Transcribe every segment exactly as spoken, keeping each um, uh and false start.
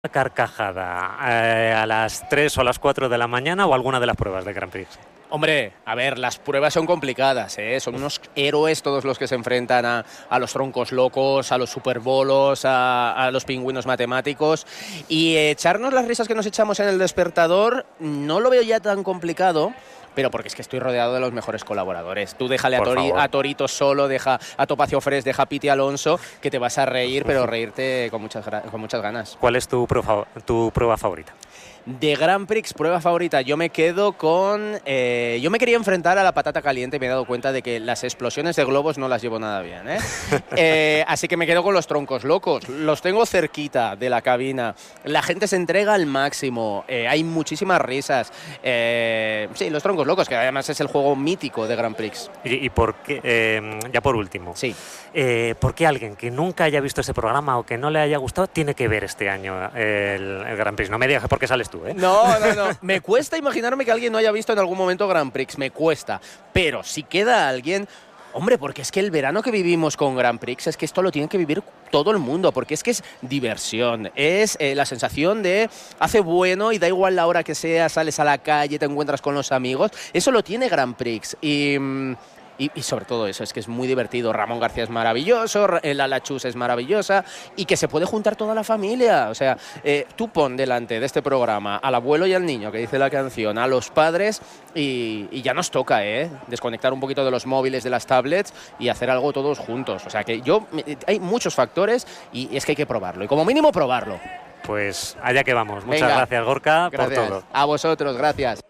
Carcajada eh, a las tres o a las cuatro de la mañana o alguna de las pruebas del Grand Prix? Hombre, a ver, las pruebas son complicadas, ¿eh? Son unos héroes todos los que se enfrentan a, a los troncos locos, a los superbolos, a, a los pingüinos matemáticos. Y eh, echarnos las risas que nos echamos en el despertador no lo veo ya tan complicado. Pero porque es que estoy rodeado de los mejores colaboradores. Tú déjale a, Tori, a Torito solo, deja a Topacio Fresh, deja a Piti Alonso, que te vas a reír, pero reírte con muchas, con muchas ganas. ¿Cuál es tu prueba, tu prueba favorita? De Grand Prix, prueba favorita, yo me quedo con... Eh, yo me quería enfrentar a la patata caliente y me he dado cuenta de que las explosiones de globos no las llevo nada bien, ¿eh? eh, así que me quedo con los troncos locos. Los tengo cerquita de la cabina. La gente se entrega al máximo. Eh, hay muchísimas risas. Eh, sí, los troncos locos, que además es el juego mítico de Grand Prix. ¿Y, y por qué? Eh, ya por último. Sí. Eh, ¿Por qué alguien que nunca haya visto ese programa o que no le haya gustado tiene que ver este año el, el Grand Prix? No me digas por qué sales tú, ¿eh? No, no, no. Me cuesta imaginarme que alguien no haya visto en algún momento Grand Prix. Me cuesta. Pero si queda alguien... Hombre, porque es que el verano que vivimos con Grand Prix es que esto lo tiene que vivir todo el mundo, porque es que es diversión, es eh, la sensación de hace bueno y da igual la hora que sea, sales a la calle, te encuentras con los amigos. Eso lo tiene Grand Prix y... Mmm, Y, y sobre todo eso, es que es muy divertido. Ramón García es maravilloso, Lala Chus es maravillosa y que se puede juntar toda la familia. O sea, eh, tú pon delante de este programa al abuelo y al niño, que dice la canción, a los padres y, y ya nos toca, ¿eh? Desconectar un poquito de los móviles, de las tablets y hacer algo todos juntos. O sea, que yo, hay muchos factores y es que hay que probarlo. Y como mínimo probarlo. Pues allá que vamos. Muchas Venga, gracias, Gorka, gracias por todo. A vosotros, gracias.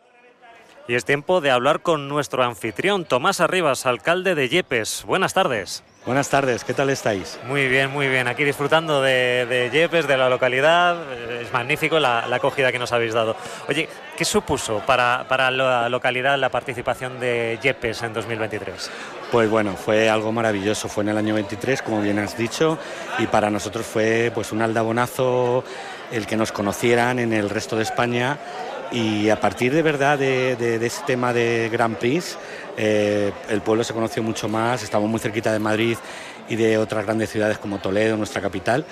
Y es tiempo de hablar con nuestro anfitrión, Tomás Arribas, alcalde de Yepes. Buenas tardes. Buenas tardes, ¿qué tal estáis? Muy bien, muy bien. Aquí disfrutando de, de Yepes, de la localidad. Es magnífico la, la acogida que nos habéis dado. Oye, ¿qué supuso para, para la localidad la participación de Yepes en dos mil veintitrés? Pues bueno, fue algo maravilloso. Fue en el año veintitrés, como bien has dicho, y para nosotros fue pues un aldabonazo el que nos conocieran en el resto de España. Y a partir de verdad de, de, de ese tema de Grand Prix, eh, el pueblo se conoció mucho más, estamos muy cerquita de Madrid y de otras grandes ciudades como Toledo, nuestra capital,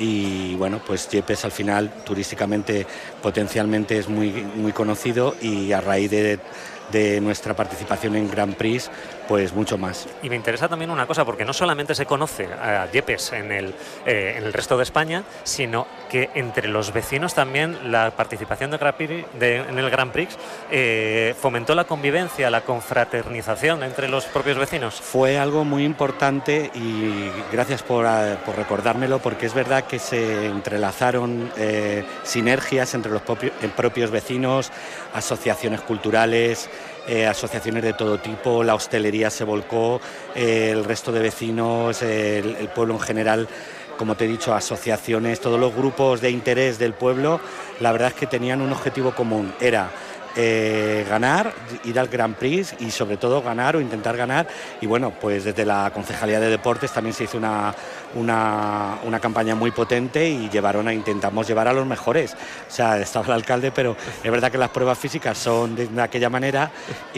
y bueno, pues Yepes al final turísticamente, potencialmente es muy, muy conocido y a raíz de, de nuestra participación en Grand Prix, pues mucho más. Y me interesa también una cosa, porque no solamente se conoce a Yepes en el, eh, en el resto de España, sino que entre los vecinos también la participación de, de, en el Grand Prix eh, fomentó la convivencia, la confraternización entre los propios vecinos. Fue algo muy importante y gracias por, por recordármelo, porque es verdad que se entrelazaron eh, sinergias entre los propios, propios vecinos, asociaciones culturales, Eh, asociaciones de todo tipo, la hostelería se volcó, eh, el resto de vecinos, eh, el, el pueblo en general, como te he dicho, asociaciones, todos los grupos de interés del pueblo, la verdad es que tenían un objetivo común, era eh, ganar, ir al Grand Prix y sobre todo ganar o intentar ganar. Y bueno, pues desde la Concejalía de Deportes también se hizo una, una, una campaña muy potente y llevaron a, intentamos llevar a los mejores. O sea, estaba el alcalde, pero es verdad que las pruebas físicas son de, de aquella manera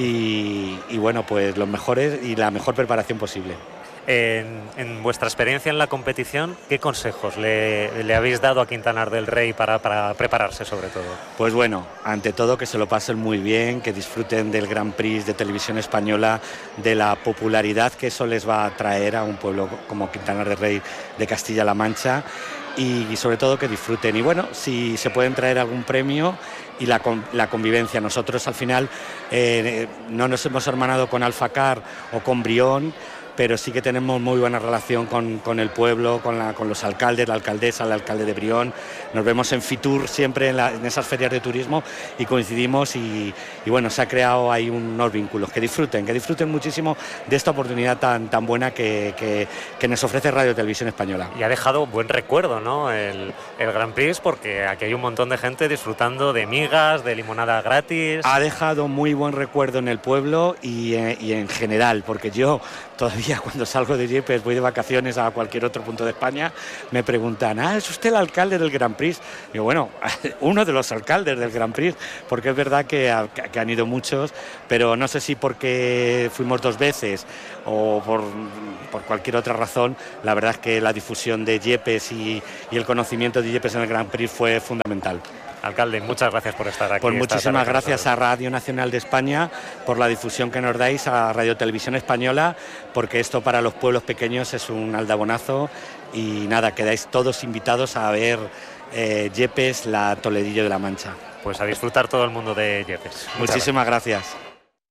y, y bueno, pues los mejores y la mejor preparación posible. En, en vuestra experiencia en la competición, ¿qué consejos le, le habéis dado a Quintanar del Rey para, para prepararse sobre todo? Pues bueno, ante todo que se lo pasen muy bien, que disfruten del Grand Prix de Televisión Española, de la popularidad que eso les va a traer a un pueblo como Quintanar del Rey de Castilla-La Mancha y, y sobre todo que disfruten. Y bueno, si se pueden traer algún premio y la, la convivencia. Nosotros al final eh, no nos hemos hermanado con Alfacar o con Brión, pero sí que tenemos muy buena relación con, con el pueblo, con, la, con los alcaldes, la alcaldesa, el alcalde de Brión. Nos vemos en Fitur siempre en, la, en esas ferias de turismo y coincidimos y, y bueno, se ha creado ahí unos vínculos. Que disfruten, que disfruten muchísimo de esta oportunidad tan, tan buena que, que, que nos ofrece Radio Televisión Española. Y ha dejado buen recuerdo, ¿no?, el, el Grand Prix, porque aquí hay un montón de gente disfrutando de migas, de limonada gratis. Ha dejado muy buen recuerdo en el pueblo y, eh, y en general, porque yo todavía cuando salgo de Yepes, voy de vacaciones a cualquier otro punto de España, me preguntan, ah, ¿es usted el alcalde del Grand Prix? Y yo, bueno, uno de los alcaldes del Grand Prix, porque es verdad que, que han ido muchos, pero no sé si porque fuimos dos veces o por, por cualquier otra razón, la verdad es que la difusión de Yepes y, y el conocimiento de Yepes en el Grand Prix fue fundamental. Alcalde, muchas gracias por estar aquí. Pues muchísimas gracias a Radio Nacional de España por la difusión que nos dais, a Radio Televisión Española, porque esto para los pueblos pequeños es un aldabonazo y nada, quedáis todos invitados a ver eh, Yepes, la Toledillo de la Mancha. Pues a disfrutar todo el mundo de Yepes. Muchísimas gracias. gracias.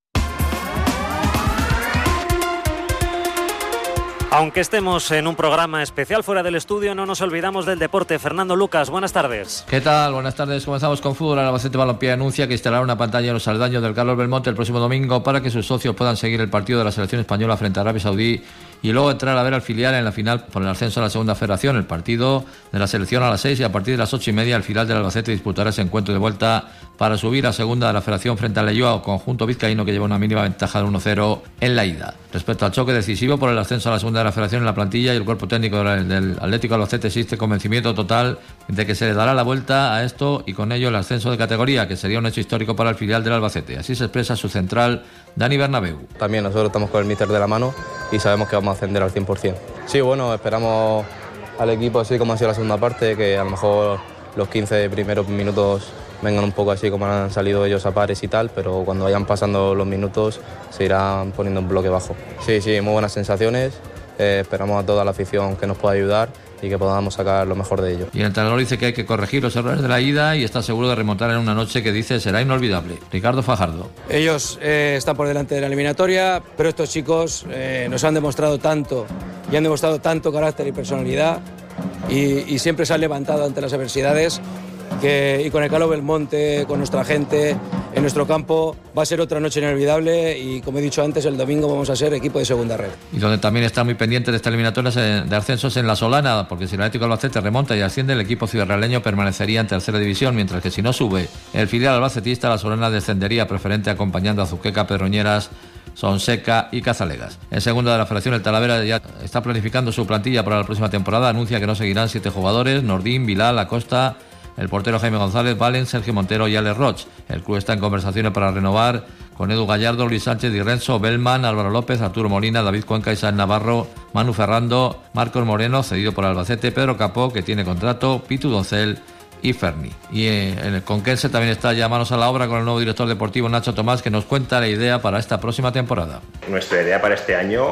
Aunque estemos en un programa especial fuera del estudio, no nos olvidamos del deporte. Fernando Lucas, buenas tardes. ¿Qué tal? Buenas tardes. Comenzamos con fútbol. El Albacete Balompié anuncia que instalará una pantalla en los aledaños del Carlos Belmonte el próximo domingo para que sus socios puedan seguir el partido de la selección española frente a Arabia Saudí y luego entrar a ver al filial en la final por el ascenso a la segunda federación. El partido de la selección a las seis y a partir de las ocho y media el filial del Albacete disputará ese encuentro de vuelta para subir a segunda de la federación frente al Leioa, conjunto vizcaíno que lleva una mínima ventaja de uno cero en la ida. Respecto al choque decisivo por el ascenso a la segunda de la federación en la plantilla y el cuerpo técnico del Atlético Albacete, existe convencimiento total de que se le dará la vuelta a esto y con ello el ascenso de categoría, que sería un hecho histórico para el filial del Albacete. Así se expresa su central, Dani Bernabéu. También nosotros estamos con el míster de la mano y sabemos que vamos a ascender al cien por ciento. Sí, bueno, esperamos al equipo así como ha sido la segunda parte, que a lo mejor los quince primeros minutos vengan un poco así como han salido ellos a pares y tal, pero cuando vayan pasando los minutos se irán poniendo un bloque bajo. Sí, sí, muy buenas sensaciones, eh, esperamos a toda la afición que nos pueda ayudar y que podamos sacar lo mejor de ello. Y el entrenador dice que hay que corregir los errores de la ida y está seguro de remontar en una noche que dice será inolvidable. Ricardo Fajardo. Ellos eh, están por delante de la eliminatoria, pero estos chicos eh, nos han demostrado tanto y han demostrado tanto carácter y personalidad y, y siempre se han levantado ante las adversidades. Que, y con el Carlos Belmonte, con nuestra gente, en nuestro campo, va a ser otra noche inolvidable y, como he dicho antes, el domingo vamos a ser equipo de segunda red. Y donde también está muy pendiente de esta eliminatoria de ascensos en la Solana, porque si el Atlético Albacete remonta y asciende, el equipo ciudadrealeño permanecería en tercera división, mientras que si no sube, el filial albacetista, la Solana descendería preferente acompañando a Azuqueca, Pedroñeras, Sonseca y Cazalegas. En segunda de la federación, el Talavera ya está planificando su plantilla para la próxima temporada, anuncia que no seguirán siete jugadores, Nordín, Vilal, Acosta, el portero Jaime González, Valen, Sergio Montero y Alex Roch. El club está en conversaciones para renovar con Edu Gallardo, Luis Sánchez, Di Renzo, Bellman, Álvaro López, Arturo Molina, David Cuenca, Isaac Navarro, Manu Ferrando, Marcos Moreno, cedido por Albacete, Pedro Capó, que tiene contrato, Pitu Doncel y Ferni. Y en el Conquense también está ya manos a la obra con el nuevo director deportivo Nacho Tomás, que nos cuenta la idea para esta próxima temporada. Nuestra idea para este año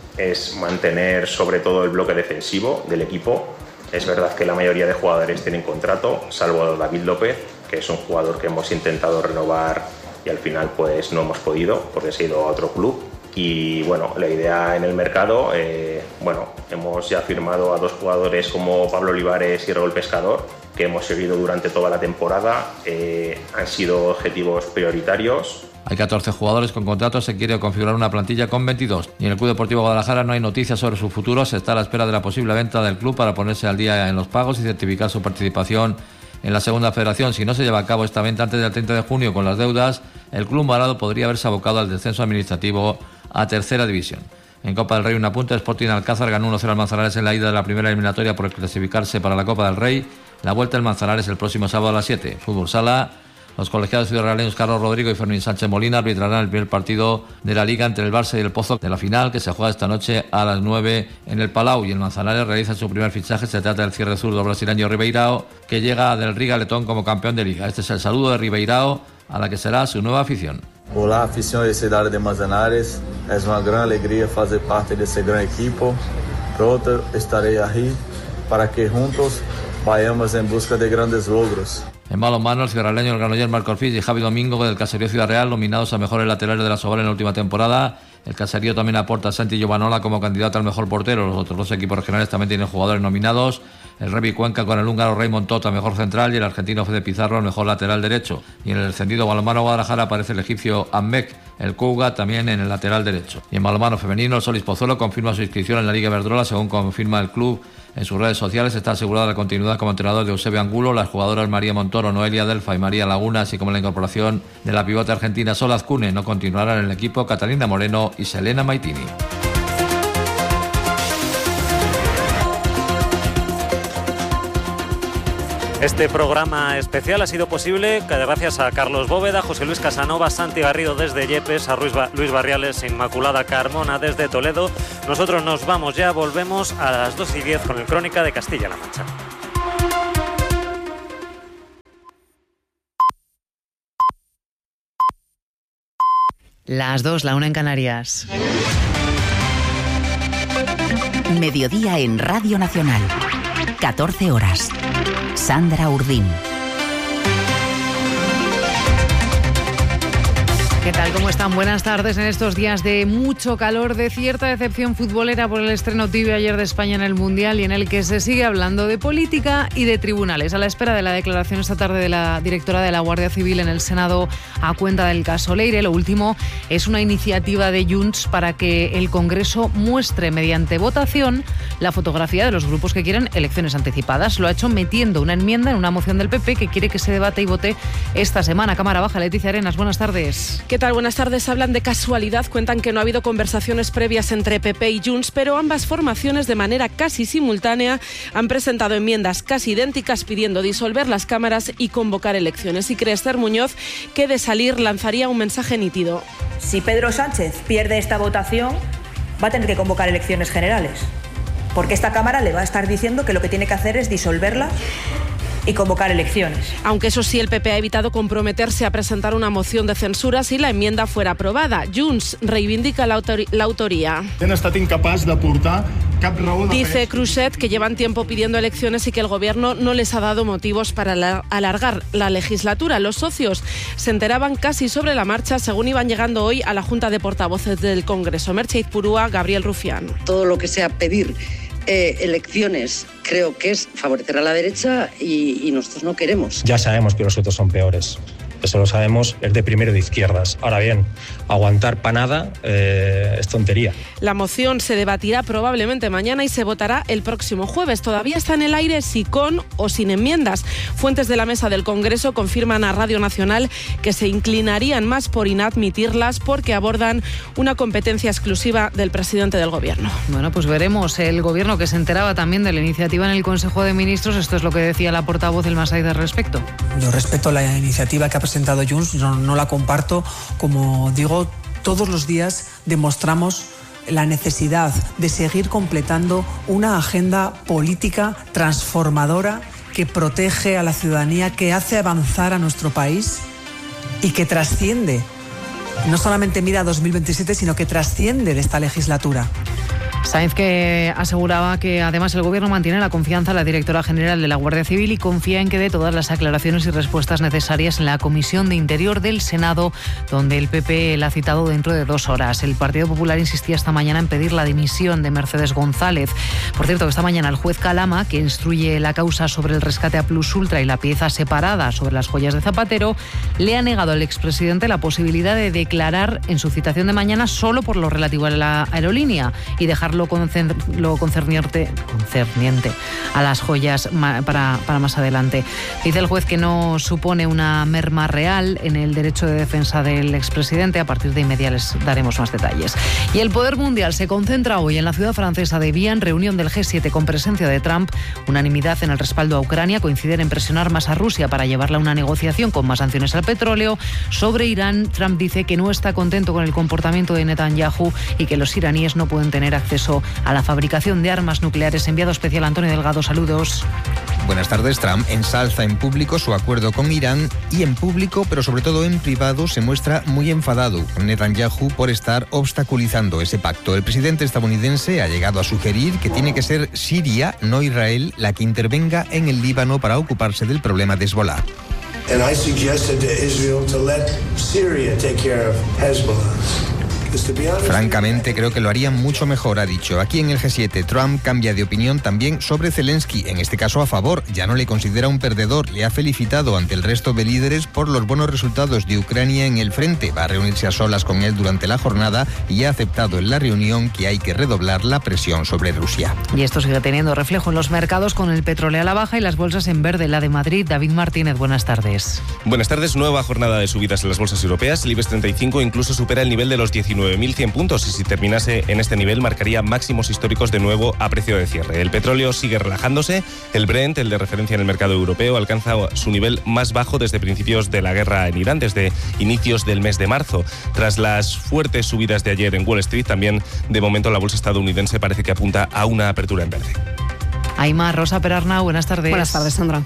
es mantener sobre todo el bloque defensivo del equipo. Es verdad que la mayoría de jugadores tienen contrato, salvo David López, que es un jugador que hemos intentado renovar y al final pues no hemos podido porque se ha ido a otro club. Y bueno, la idea en el mercado, eh, bueno, hemos ya firmado a dos jugadores como Pablo Olivares y Raúl Pescador, que hemos seguido durante toda la temporada, eh, han sido objetivos prioritarios. Hay catorce jugadores con contratos, se quiere configurar una plantilla con veintidós. Y en el Club Deportivo Guadalajara no hay noticias sobre su futuro, se está a la espera de la posible venta del club para ponerse al día en los pagos y certificar su participación en la segunda federación. Si no se lleva a cabo esta venta antes del treinta de junio con las deudas, el club morado podría haberse abocado al descenso administrativo a tercera división. En Copa del Rey, una punta, Sporting Alcázar ganó uno cero al Manzanares en la ida de la primera eliminatoria por clasificarse para la Copa del Rey. La vuelta del Manzanares el próximo sábado a las siete. Fútbol Sala. Los colegiados ciudadanos Carlos Rodrigo y Fermín Sánchez Molina arbitrarán el primer partido de la Liga entre el Barça y el Pozo de la final, que se juega esta noche a las nueve en el Palau. Y el Manzanares realiza su primer fichaje. Se trata del cierre zurdo brasileño Ribeirao, que llega del Riga Letón como campeón de Liga. Este es el saludo de Ribeirao a la que será su nueva afición. Olá, afición de Cidade de Manzanares. Es una gran alegría fazer parte de ese gran equipo. Pronto estaré ahí para que juntos vayamos en busca de grandes logros. En balonmano, el ciudadrealeño, el granollers Marco Ortiz y Javi Domingo del Caserío Ciudad Real, nominados a mejores laterales de la Sobal en la última temporada. El Caserío también aporta a Santi Giovanola como candidato al mejor portero. Los otros dos equipos regionales también tienen jugadores nominados. El Revi Cuenca con el húngaro Raymond Tota, mejor central, y el argentino Fede Pizarro, el mejor lateral derecho. Y en el descendido balonmano Guadalajara aparece el egipcio Amek, el Couga también en el lateral derecho. Y en balonmano femenino, el Solís Pozuelo confirma su inscripción en la Liga Iberdrola, según confirma el club en sus redes sociales. Está asegurada la continuidad como entrenador de Eusebio Angulo, las jugadoras María Montoro, Noelia Delfa y María Laguna, así como la incorporación de la pivote argentina Sol Azcune. No continuarán en el equipo Catalina Moreno y Selena Maitini. Este programa especial ha sido posible gracias a Carlos Bóveda, José Luis Casanova, Santi Garrido desde Yepes, a Luis Barriales, Inmaculada Carmona desde Toledo. Nosotros nos vamos ya, volvemos a las dos y diez con el Crónica de Castilla-La Mancha. Las dos, la una en Canarias. Mediodía en Radio Nacional. catorce horas. Sandra Urdín. ¿Qué tal? ¿Cómo están? Buenas tardes en estos días de mucho calor, de cierta decepción futbolera por el estreno tibio ayer de España en el Mundial y en el que se sigue hablando de política y de tribunales. A la espera de la declaración esta tarde de la directora de la Guardia Civil en el Senado a cuenta del caso Leire, lo último es una iniciativa de Junts para que el Congreso muestre mediante votación la fotografía de los grupos que quieren elecciones anticipadas. Lo ha hecho metiendo una enmienda en una moción del P P que quiere que se debate y vote esta semana. Cámara Baja, Leticia Arenas, buenas tardes. ¿Qué tal? Buenas tardes. Hablan de casualidad, cuentan que no ha habido conversaciones previas entre P P y Junts, pero ambas formaciones de manera casi simultánea han presentado enmiendas casi idénticas pidiendo disolver las cámaras y convocar elecciones. Y cree Esther Muñoz que de salir lanzaría un mensaje nítido. Si Pedro Sánchez pierde esta votación, va a tener que convocar elecciones generales, porque esta Cámara le va a estar diciendo que lo que tiene que hacer es disolverla y convocar elecciones. Aunque eso sí, el P P ha evitado comprometerse a presentar una moción de censura si la enmienda fuera aprobada. Junts reivindica la, autor- la autoría. Dice Cruzet que llevan tiempo pidiendo elecciones y que el gobierno no les ha dado motivos para la- alargar la legislatura. Los socios se enteraban casi sobre la marcha según iban llegando hoy a la Junta de Portavoces del Congreso. Merche Izpurúa, Gabriel Rufián. Todo lo que sea pedir Eh, elecciones creo que es favorecer a la derecha y, y nosotros no queremos. Ya sabemos que los otros son peores. Eso lo sabemos, es de primero de izquierdas. Ahora bien, aguantar para nada eh, es tontería. La moción se debatirá probablemente mañana y se votará el próximo jueves. Todavía está en el aire si con o sin enmiendas. Fuentes de la mesa del Congreso confirman a Radio Nacional que se inclinarían más por inadmitirlas porque abordan una competencia exclusiva del presidente del Gobierno. Bueno, pues veremos. El Gobierno, que se enteraba también de la iniciativa en el Consejo de Ministros, esto es lo que decía la portavoz del Masai al respecto. Yo respeto la iniciativa que ha presentado Junts, no, no la comparto. Como digo, todos los días demostramos la necesidad de seguir completando una agenda política transformadora que protege a la ciudadanía, que hace avanzar a nuestro país y que trasciende, no solamente mira a dos mil veintisiete, sino que trasciende de esta legislatura. Sáenz, que aseguraba que además el Gobierno mantiene la confianza en la directora general de la Guardia Civil y confía en que dé todas las aclaraciones y respuestas necesarias en la Comisión de Interior del Senado, donde el P P la ha citado dentro de dos horas. El Partido Popular insistía esta mañana en pedir la dimisión de Mercedes González. Por cierto, que esta mañana el juez Calama, que instruye la causa sobre el rescate a Plus Ultra y la pieza separada sobre las joyas de Zapatero, le ha negado al expresidente la posibilidad de declarar en su citación de mañana solo por lo relativo a la aerolínea y dejar lo, concern, lo concerniente, concerniente a las joyas para, para más adelante. Dice el juez que no supone una merma real en el derecho de defensa del expresidente. A partir de inmediato les daremos más detalles. Y el poder mundial se concentra hoy en la ciudad francesa de Vienne, reunión del G siete con presencia de Trump. Unanimidad en el respaldo a Ucrania, coinciden en presionar más a Rusia para llevarla a una negociación con más sanciones al petróleo. Sobre Irán, Trump dice que no está contento con el comportamiento de Netanyahu y que los iraníes no pueden tener acceso a la fabricación de armas nucleares. Enviado especial Antonio Delgado, saludos. Buenas tardes. Trump ensalza en público su acuerdo con Irán y en público, pero sobre todo en privado, se muestra muy enfadado con Netanyahu por estar obstaculizando ese pacto. El presidente estadounidense ha llegado a sugerir que tiene que ser Siria, no Israel, la que intervenga en el Líbano para ocuparse del problema de Hezbollah. And I suggested to Israel to let Syria take care of Hezbollah. Francamente, creo que lo harían mucho mejor, ha dicho. Aquí en el G siete, Trump cambia de opinión también sobre Zelensky, en este caso a favor. Ya no le considera un perdedor, le ha felicitado ante el resto de líderes por los buenos resultados de Ucrania en el frente. Va a reunirse a solas con él durante la jornada y ha aceptado en la reunión que hay que redoblar la presión sobre Rusia. Y esto sigue teniendo reflejo en los mercados, con el petróleo a la baja y las bolsas en verde. La de Madrid, David Martínez, buenas tardes. Buenas tardes. Nueva jornada de subidas en las bolsas europeas. El IBEX treinta y cinco incluso supera el nivel de los diecinueve nueve mil cien puntos y si terminase en este nivel marcaría máximos históricos de nuevo a precio de cierre. El petróleo sigue relajándose. El Brent, el de referencia en el mercado europeo, alcanza su nivel más bajo desde principios de la guerra en Irán, desde inicios del mes de marzo. Tras las fuertes subidas de ayer en Wall Street, también de momento la bolsa estadounidense parece que apunta a una apertura en verde. Aimar, Rosa Perarnau, buenas tardes. Buenas tardes, Sandra.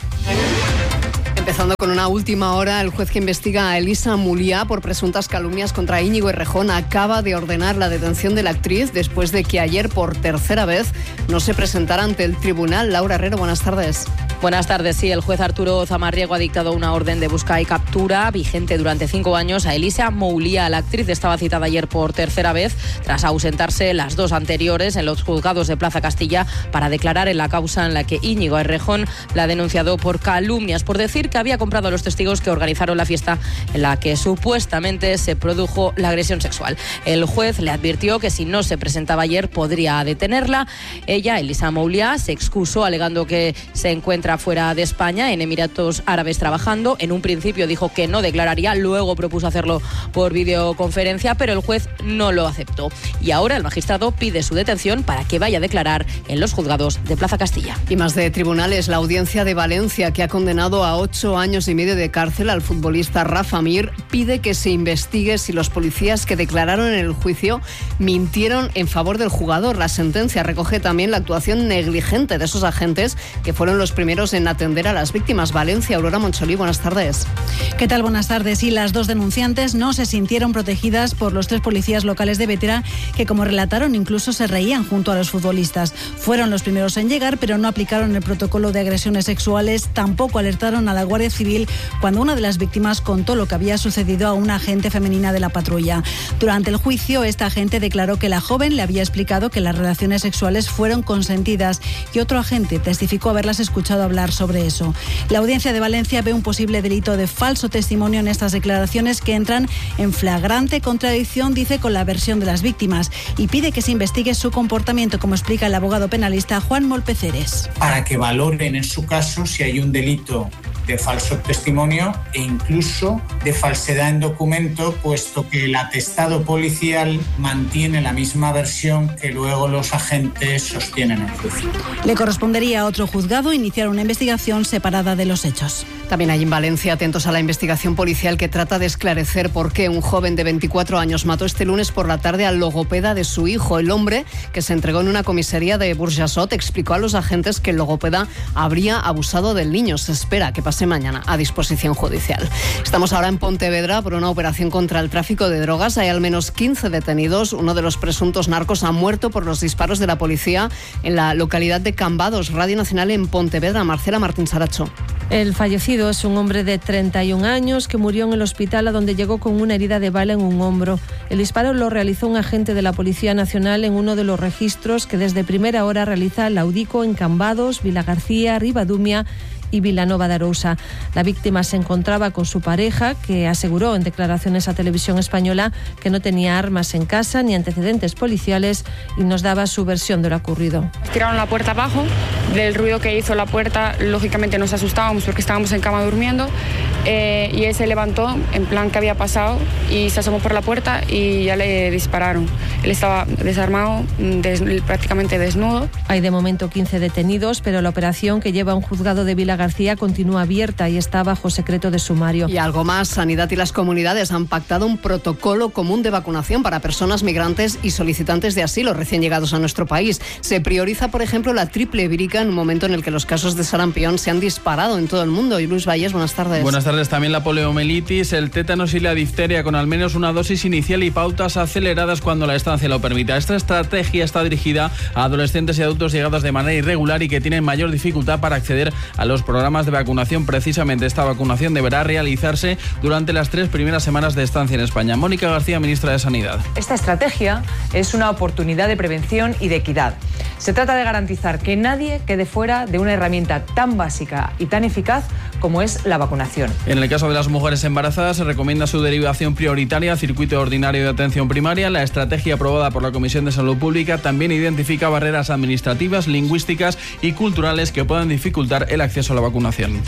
Empezando con una última hora, el juez que investiga a Elisa Muliá por presuntas calumnias contra Íñigo Errejón acaba de ordenar la detención de la actriz después de que ayer por tercera vez no se presentara ante el tribunal. Laura Herrero, buenas tardes. Buenas tardes. Sí, el juez Arturo Zamarriego ha dictado una orden de busca y captura vigente durante cinco años a Elisa Muliá. La actriz estaba citada ayer por tercera vez tras ausentarse las dos anteriores en los juzgados de Plaza Castilla para declarar en la causa en la que Íñigo Errejón la ha denunciado por calumnias, por decir que había comprado a los testigos que organizaron la fiesta en la que supuestamente se produjo la agresión sexual. El juez le advirtió que si no se presentaba ayer podría detenerla. Ella, Elisa Muliá, se excusó alegando que se encuentra fuera de España, en Emiratos Árabes trabajando. En un principio dijo que no declararía, luego propuso hacerlo por videoconferencia, pero el juez no lo aceptó. Y ahora el magistrado pide su detención para que vaya a declarar en los juzgados de Plaza Castilla. Y más de tribunales, la audiencia de Valencia, que ha condenado a ocho años y medio de cárcel al futbolista Rafa Mir, pide que se investigue si los policías que declararon en el juicio mintieron en favor del jugador. La sentencia recoge también la actuación negligente de esos agentes que fueron los primeros en atender a las víctimas. Valencia, Aurora Moncholí, buenas tardes. ¿Qué tal? Buenas tardes. Y las dos denunciantes no se sintieron protegidas por los tres policías locales de Bétera que, como relataron, incluso se reían junto a los futbolistas. Fueron los primeros en llegar, pero no aplicaron el protocolo de agresiones sexuales, tampoco alertaron a la Guardia Civil cuando una de las víctimas contó lo que había sucedido a una agente femenina de la patrulla. Durante el juicio, esta agente declaró que la joven le había explicado que las relaciones sexuales fueron consentidas y otro agente testificó haberlas escuchado hablar sobre eso. La Audiencia de Valencia ve un posible delito de falso testimonio en estas declaraciones que entran en flagrante contradicción, dice, con la versión de las víctimas y pide que se investigue su comportamiento, como explica el abogado penalista Juan Molpeceres. Para que valoren en su caso si hay un delito de falso testimonio e incluso de falsedad en documento, puesto que el atestado policial mantiene la misma versión que luego los agentes sostienen en el juicio. Le correspondería a otro juzgado iniciar una investigación separada de los hechos. También hay en Valencia, atentos a la investigación policial que trata de esclarecer por qué un joven de veinticuatro años mató este lunes por la tarde al logopeda de su hijo. El hombre, que se entregó en una comisaría de Burjasot, explicó a los agentes que el logopeda habría abusado del niño. Se espera que pase mañana a disposición judicial. Estamos ahora en Pontevedra por una operación contra el tráfico de drogas. Hay al menos quince detenidos. Uno de los presuntos narcos ha muerto por los disparos de la policía en la localidad de Cambados. Radio Nacional en Pontevedra. Marcela Martín Saracho. El fallecido es un hombre de treinta y un años que murió en el hospital, a donde llegó con una herida de bala en un hombro. El disparo lo realizó un agente de la Policía Nacional en uno de los registros que desde primera hora realiza la UDICO en Cambados, Vilagarcía, Ribadumia y Vilanova de Arousa. La víctima se encontraba con su pareja, que aseguró en declaraciones a Televisión Española que no tenía armas en casa ni antecedentes policiales y nos daba su versión de lo ocurrido. Tiraron la puerta abajo, del ruido que hizo la puerta, lógicamente nos asustábamos porque estábamos en cama durmiendo, eh, y él se levantó en plan que había pasado y se asomó por la puerta y ya le dispararon. Él estaba desarmado, des, prácticamente desnudo. Hay de momento quince detenidos, pero la operación, que lleva a un juzgado de Vila García, continúa abierta y está bajo secreto de sumario. Y algo más, Sanidad y las comunidades han pactado un protocolo común de vacunación para personas migrantes y solicitantes de asilo recién llegados a nuestro país. Se prioriza, por ejemplo, la triple vírica en un momento en el que los casos de sarampión se han disparado en todo el mundo. Y Luis Valles, buenas tardes. Buenas tardes. También la poliomielitis, el tétanos y la difteria, con al menos una dosis inicial y pautas aceleradas cuando la estancia lo permita. Esta estrategia está dirigida a adolescentes y adultos llegados de manera irregular y que tienen mayor dificultad para acceder a los programas de vacunación. Precisamente esta vacunación deberá realizarse durante las tres primeras semanas de estancia en España. Mónica García, ministra de Sanidad. Esta estrategia es una oportunidad de prevención y de equidad. Se trata de garantizar que nadie quede fuera de una herramienta tan básica y tan eficaz como es la vacunación. En el caso de las mujeres embarazadas, se recomienda su derivación prioritaria a circuito ordinario de atención primaria. La estrategia aprobada por la Comisión de Salud Pública también identifica barreras administrativas, lingüísticas y culturales que puedan dificultar el acceso a la vacunación.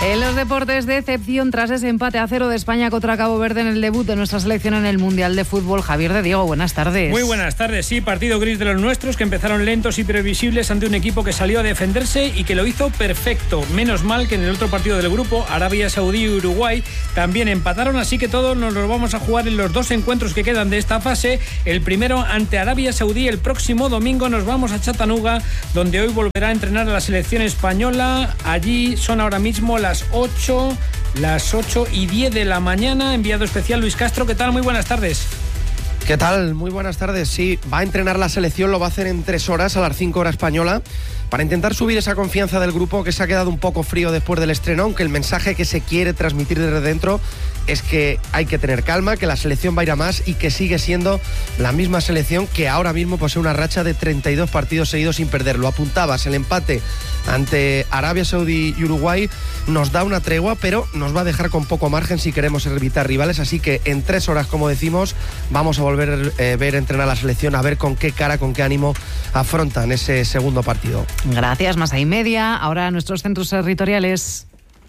En los deportes, decepción tras ese empate a cero de España contra Cabo Verde en el debut de nuestra selección en el Mundial de Fútbol. Javier de Diego, buenas tardes. Muy buenas tardes, sí, partido gris de los nuestros que empezaron lentos y previsibles ante un equipo que salió a defenderse y que lo hizo perfecto. Menos mal que en el otro partido del grupo, Arabia Saudí y Uruguay, también empataron, así que todos nos los vamos a jugar en los dos encuentros que quedan de esta fase. El primero ante Arabia Saudí, el próximo domingo nos vamos a Chattanooga, donde hoy volverá a entrenar a la selección española. Allí son ahora mismo las ocho, las ocho y diez de la mañana. Enviado especial Luis Castro, ¿qué tal? Muy buenas tardes. ¿Qué tal? Muy buenas tardes. Sí, va a entrenar la selección, lo va a hacer en tres horas, a las cinco horas española, para intentar subir esa confianza del grupo que se ha quedado un poco frío después del estreno, aunque el mensaje que se quiere transmitir desde dentro es que hay que tener calma, que la selección va a ir a más y que sigue siendo la misma selección que ahora mismo posee una racha de treinta y dos partidos seguidos sin perder. Lo apuntabas, el empate ante Arabia Saudí y Uruguay nos da una tregua, pero nos va a dejar con poco margen si queremos evitar rivales, así que en tres horas, como decimos, vamos a volver a eh, ver entrenar a la selección, a ver con qué cara, con qué ánimo afrontan ese segundo partido. Gracias, más y media. Ahora nuestros centros territoriales.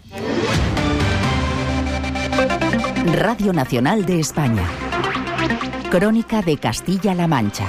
Radio Nacional de España. Crónica de Castilla-La Mancha.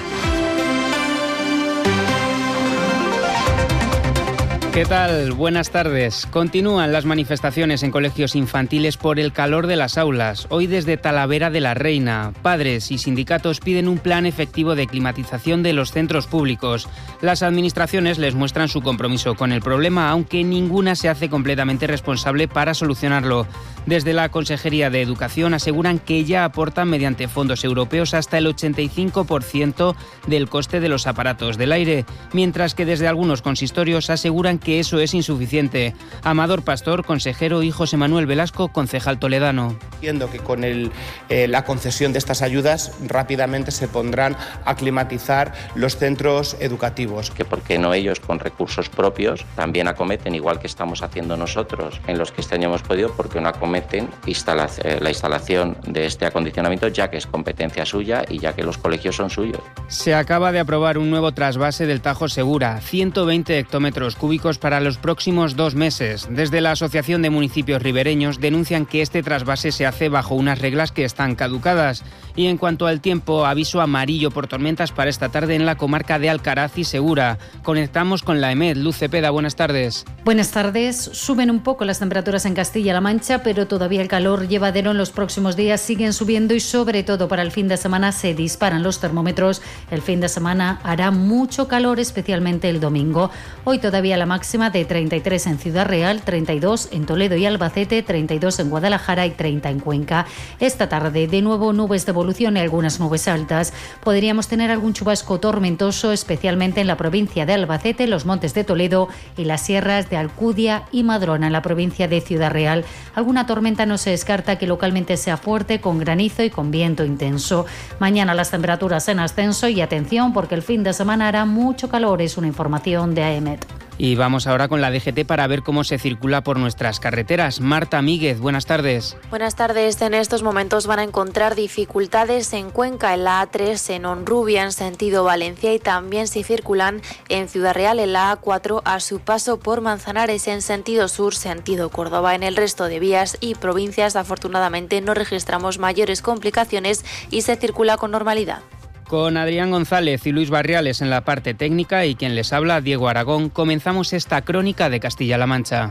¿Qué tal? Buenas tardes. Continúan las manifestaciones en colegios infantiles por el calor de las aulas. Hoy desde Talavera de la Reina, padres y sindicatos piden un plan efectivo de climatización de los centros públicos. Las administraciones les muestran su compromiso con el problema, aunque ninguna se hace completamente responsable para solucionarlo. Desde la Consejería de Educación aseguran que ya aportan mediante fondos europeos hasta el ochenta y cinco por ciento del coste de los aparatos del aire, mientras que desde algunos consistorios aseguran que eso es insuficiente. Amador Pastor, consejero, y José Manuel Velasco, concejal toledano. Entiendo que con el, eh, la concesión de estas ayudas rápidamente se pondrán a climatizar los centros educativos. Que por qué no ellos con recursos propios también acometen, igual que estamos haciendo nosotros, en los que este año hemos podido, porque no acometen instala- eh, la instalación de este acondicionamiento, ya que es competencia suya y ya que los colegios son suyos. Se acaba de aprobar un nuevo trasvase del Tajo Segura, ciento veinte hectómetros cúbicos para los próximos dos meses. Desde la Asociación de Municipios Ribereños denuncian que este trasvase se hace bajo unas reglas que están caducadas. Y en cuanto al tiempo, aviso amarillo por tormentas para esta tarde en la comarca de Alcaraz y Segura. Conectamos con la EMED. Luz Cepeda, buenas tardes. Buenas tardes. Suben un poco las temperaturas en Castilla-La Mancha, pero todavía el calor llevadero en los próximos días siguen subiendo y sobre todo para el fin de semana se disparan los termómetros. El fin de semana hará mucho calor, especialmente el domingo. Hoy todavía la máxima de treinta y tres en Ciudad Real, treinta y dos en Toledo y Albacete, treinta y dos en Guadalajara y treinta en Cuenca. Esta tarde de nuevo nubes de evolución y algunas nubes altas. Podríamos tener algún chubasco tormentoso, especialmente en la provincia de Albacete, los montes de Toledo y las sierras de Alcudia y Madrona en la provincia de Ciudad Real. Alguna tormenta no se descarta que localmente sea fuerte, con granizo y con viento intenso. Mañana las temperaturas en ascenso y atención porque el fin de semana hará mucho calor, es una información de A E M E T. Y vamos ahora con la D G T para ver cómo se circula por nuestras carreteras. Marta Míguez, buenas tardes. Buenas tardes. En estos momentos van a encontrar dificultades en Cuenca, en la A tres, en Honrubia, en sentido Valencia, y también si circulan en Ciudad Real, en la A cuatro, a su paso por Manzanares, en sentido sur, sentido Córdoba. En el resto de vías y provincias, afortunadamente, no registramos mayores complicaciones y se circula con normalidad. Con Adrián González y Luis Barriales en la parte técnica y quien les habla, Diego Aragón, comenzamos esta crónica de Castilla-La Mancha.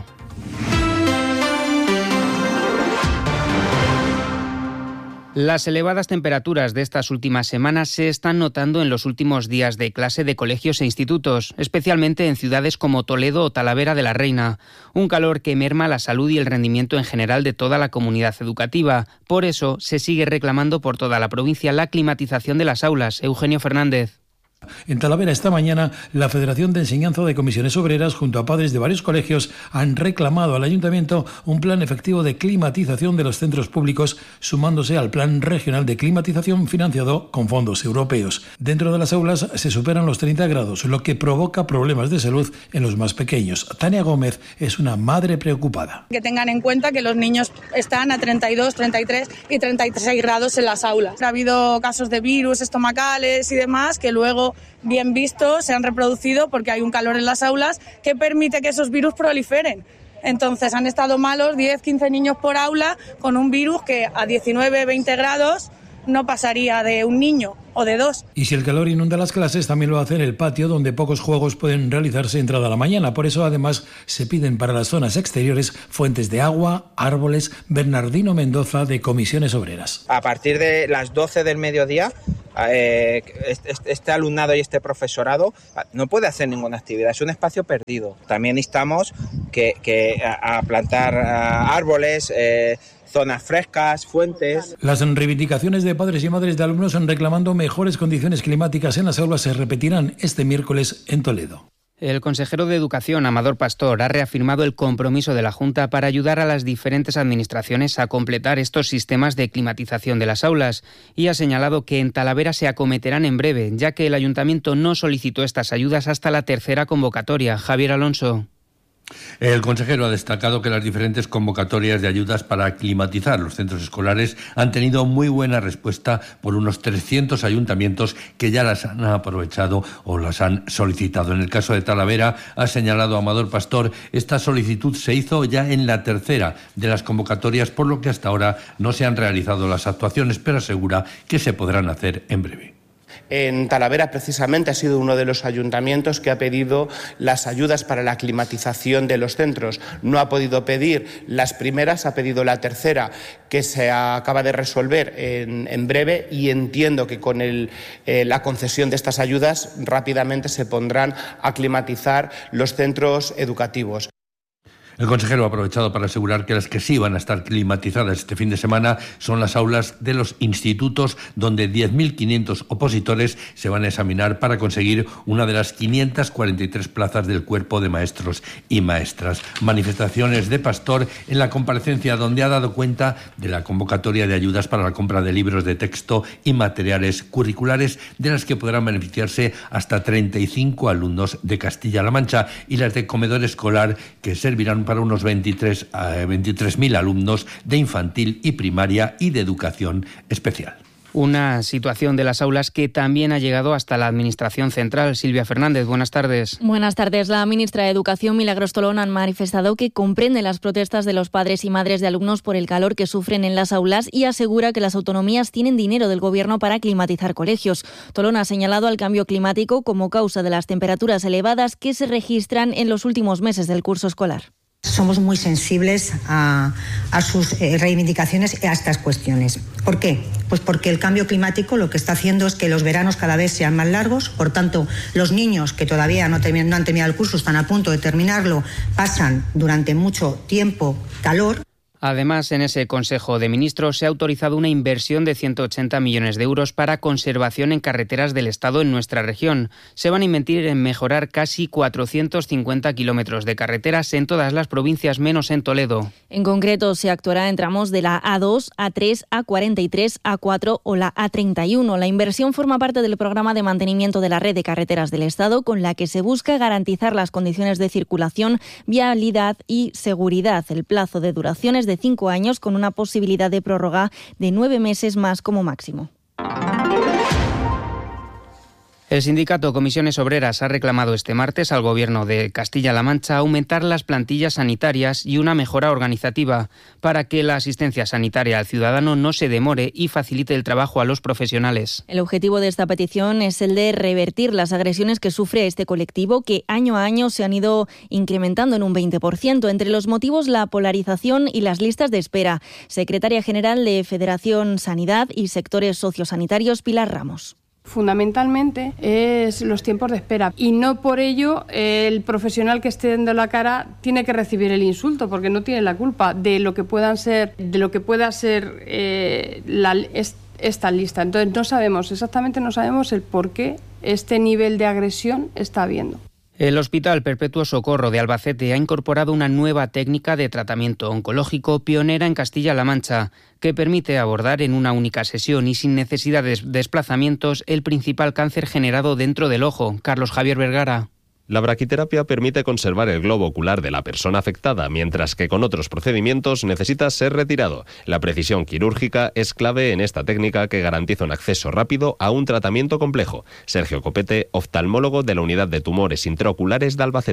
Las elevadas temperaturas de estas últimas semanas se están notando en los últimos días de clase de colegios e institutos, especialmente en ciudades como Toledo o Talavera de la Reina. Un calor que merma la salud y el rendimiento en general de toda la comunidad educativa. Por eso se sigue reclamando por toda la provincia la climatización de las aulas. Eugenio Fernández. En Talavera esta mañana, la Federación de Enseñanza de Comisiones Obreras, junto a padres de varios colegios, han reclamado al Ayuntamiento un plan efectivo de climatización de los centros públicos, sumándose al Plan Regional de Climatización financiado con fondos europeos. Dentro de las aulas se superan los treinta grados, lo que provoca problemas de salud en los más pequeños. Tania Gómez es una madre preocupada. Que tengan en cuenta que los niños están a treinta y dos, treinta y tres y treinta y seis grados en las aulas. Ha habido casos de virus estomacales y demás que luego, bien visto, se han reproducido porque hay un calor en las aulas que permite que esos virus proliferen. Entonces han estado malos diez, quince niños por aula con un virus que a diecinueve, veinte grados no pasaría de un niño o de dos. Y si el calor inunda las clases, también lo hace en el patio, donde pocos juegos pueden realizarse entrada a la mañana. Por eso, además, se piden para las zonas exteriores fuentes de agua, árboles. Bernardino Mendoza, de Comisiones Obreras. A partir de las doce del mediodía, eh, este, este alumnado y este profesorado no puede hacer ninguna actividad, es un espacio perdido. También instamos que, que a, a plantar a árboles, eh, zonas frescas, fuentes. Las reivindicaciones de padres y madres de alumnos reclamando mejores condiciones climáticas en las aulas se repetirán este miércoles en Toledo. El consejero de Educación, Amador Pastor, ha reafirmado el compromiso de la Junta para ayudar a las diferentes administraciones a completar estos sistemas de climatización de las aulas y ha señalado que en Talavera se acometerán en breve, ya que el ayuntamiento no solicitó estas ayudas hasta la tercera convocatoria. Javier Alonso. El consejero ha destacado que las diferentes convocatorias de ayudas para climatizar los centros escolares han tenido muy buena respuesta por unos trescientos ayuntamientos que ya las han aprovechado o las han solicitado. En el caso de Talavera, ha señalado Amador Pastor, esta solicitud se hizo ya en la tercera de las convocatorias, por lo que hasta ahora no se han realizado las actuaciones, pero asegura que se podrán hacer en breve. En Talavera, precisamente, ha sido uno de los ayuntamientos que ha pedido las ayudas para la climatización de los centros. No ha podido pedir las primeras, ha pedido la tercera, que se acaba de resolver en, en breve, y entiendo que con el, eh, la concesión de estas ayudas rápidamente se pondrán a climatizar los centros educativos. El consejero ha aprovechado para asegurar que las que sí van a estar climatizadas este fin de semana son las aulas de los institutos, donde diez mil quinientos opositores se van a examinar para conseguir una de las quinientas cuarenta y tres plazas del cuerpo de maestros y maestras. Manifestaciones de Pastor en la comparecencia, donde ha dado cuenta de la convocatoria de ayudas para la compra de libros de texto y materiales curriculares, de las que podrán beneficiarse hasta treinta y cinco alumnos de Castilla-La Mancha, y las de comedor escolar, que servirán para unos veintitrés mil alumnos de infantil y primaria y de educación especial. Una situación de las aulas que también ha llegado hasta la Administración Central. Silvia Fernández, buenas tardes. Buenas tardes. La ministra de Educación, Milagros Tolón, ha manifestado que comprende las protestas de los padres y madres de alumnos por el calor que sufren en las aulas y asegura que las autonomías tienen dinero del Gobierno para climatizar colegios. Tolón ha señalado al cambio climático como causa de las temperaturas elevadas que se registran en los últimos meses del curso escolar. Somos muy sensibles a, a sus eh, reivindicaciones y a estas cuestiones. ¿Por qué? Pues porque el cambio climático lo que está haciendo es que los veranos cada vez sean más largos, por tanto, los niños que todavía no, termin- no han terminado el curso, están a punto de terminarlo, pasan durante mucho tiempo calor. Además, en ese Consejo de Ministros se ha autorizado una inversión de ciento ochenta millones de euros para conservación en carreteras del Estado en nuestra región. Se van a invertir en mejorar casi cuatrocientos cincuenta kilómetros de carreteras en todas las provincias, menos en Toledo. En concreto, se actuará en tramos de la A dos, A tres, A cuarenta y tres, A cuatro o la A treinta y uno. La inversión forma parte del programa de mantenimiento de la red de carreteras del Estado, con la que se busca garantizar las condiciones de circulación, vialidad y seguridad. El plazo de duración es de cinco años, con una posibilidad de prórroga de nueve meses más como máximo. El sindicato Comisiones Obreras ha reclamado este martes al Gobierno de Castilla-La Mancha aumentar las plantillas sanitarias y una mejora organizativa para que la asistencia sanitaria al ciudadano no se demore y facilite el trabajo a los profesionales. El objetivo de esta petición es el de revertir las agresiones que sufre este colectivo, que año a año se han ido incrementando en un veinte por ciento. Entre los motivos, la polarización y las listas de espera. Secretaria General de Federación Sanidad y Sectores Sociosanitarios, Pilar Ramos. Fundamentalmente es los tiempos de espera, y no por ello el profesional que esté dando la cara tiene que recibir el insulto, porque no tiene la culpa de lo que puedan ser, de lo que pueda ser eh, la, es, esta lista. Entonces no sabemos exactamente, no sabemos el por qué este nivel de agresión está habiendo. El Hospital Perpetuo Socorro de Albacete ha incorporado una nueva técnica de tratamiento oncológico pionera en Castilla-La Mancha, que permite abordar en una única sesión y sin necesidad de desplazamientos el principal cáncer generado dentro del ojo. Carlos Javier Vergara. La braquiterapia permite conservar el globo ocular de la persona afectada, mientras que con otros procedimientos necesita ser retirado. La precisión quirúrgica es clave en esta técnica, que garantiza un acceso rápido a un tratamiento complejo. Sergio Copete, oftalmólogo de la Unidad de Tumores Intraoculares de Albacete.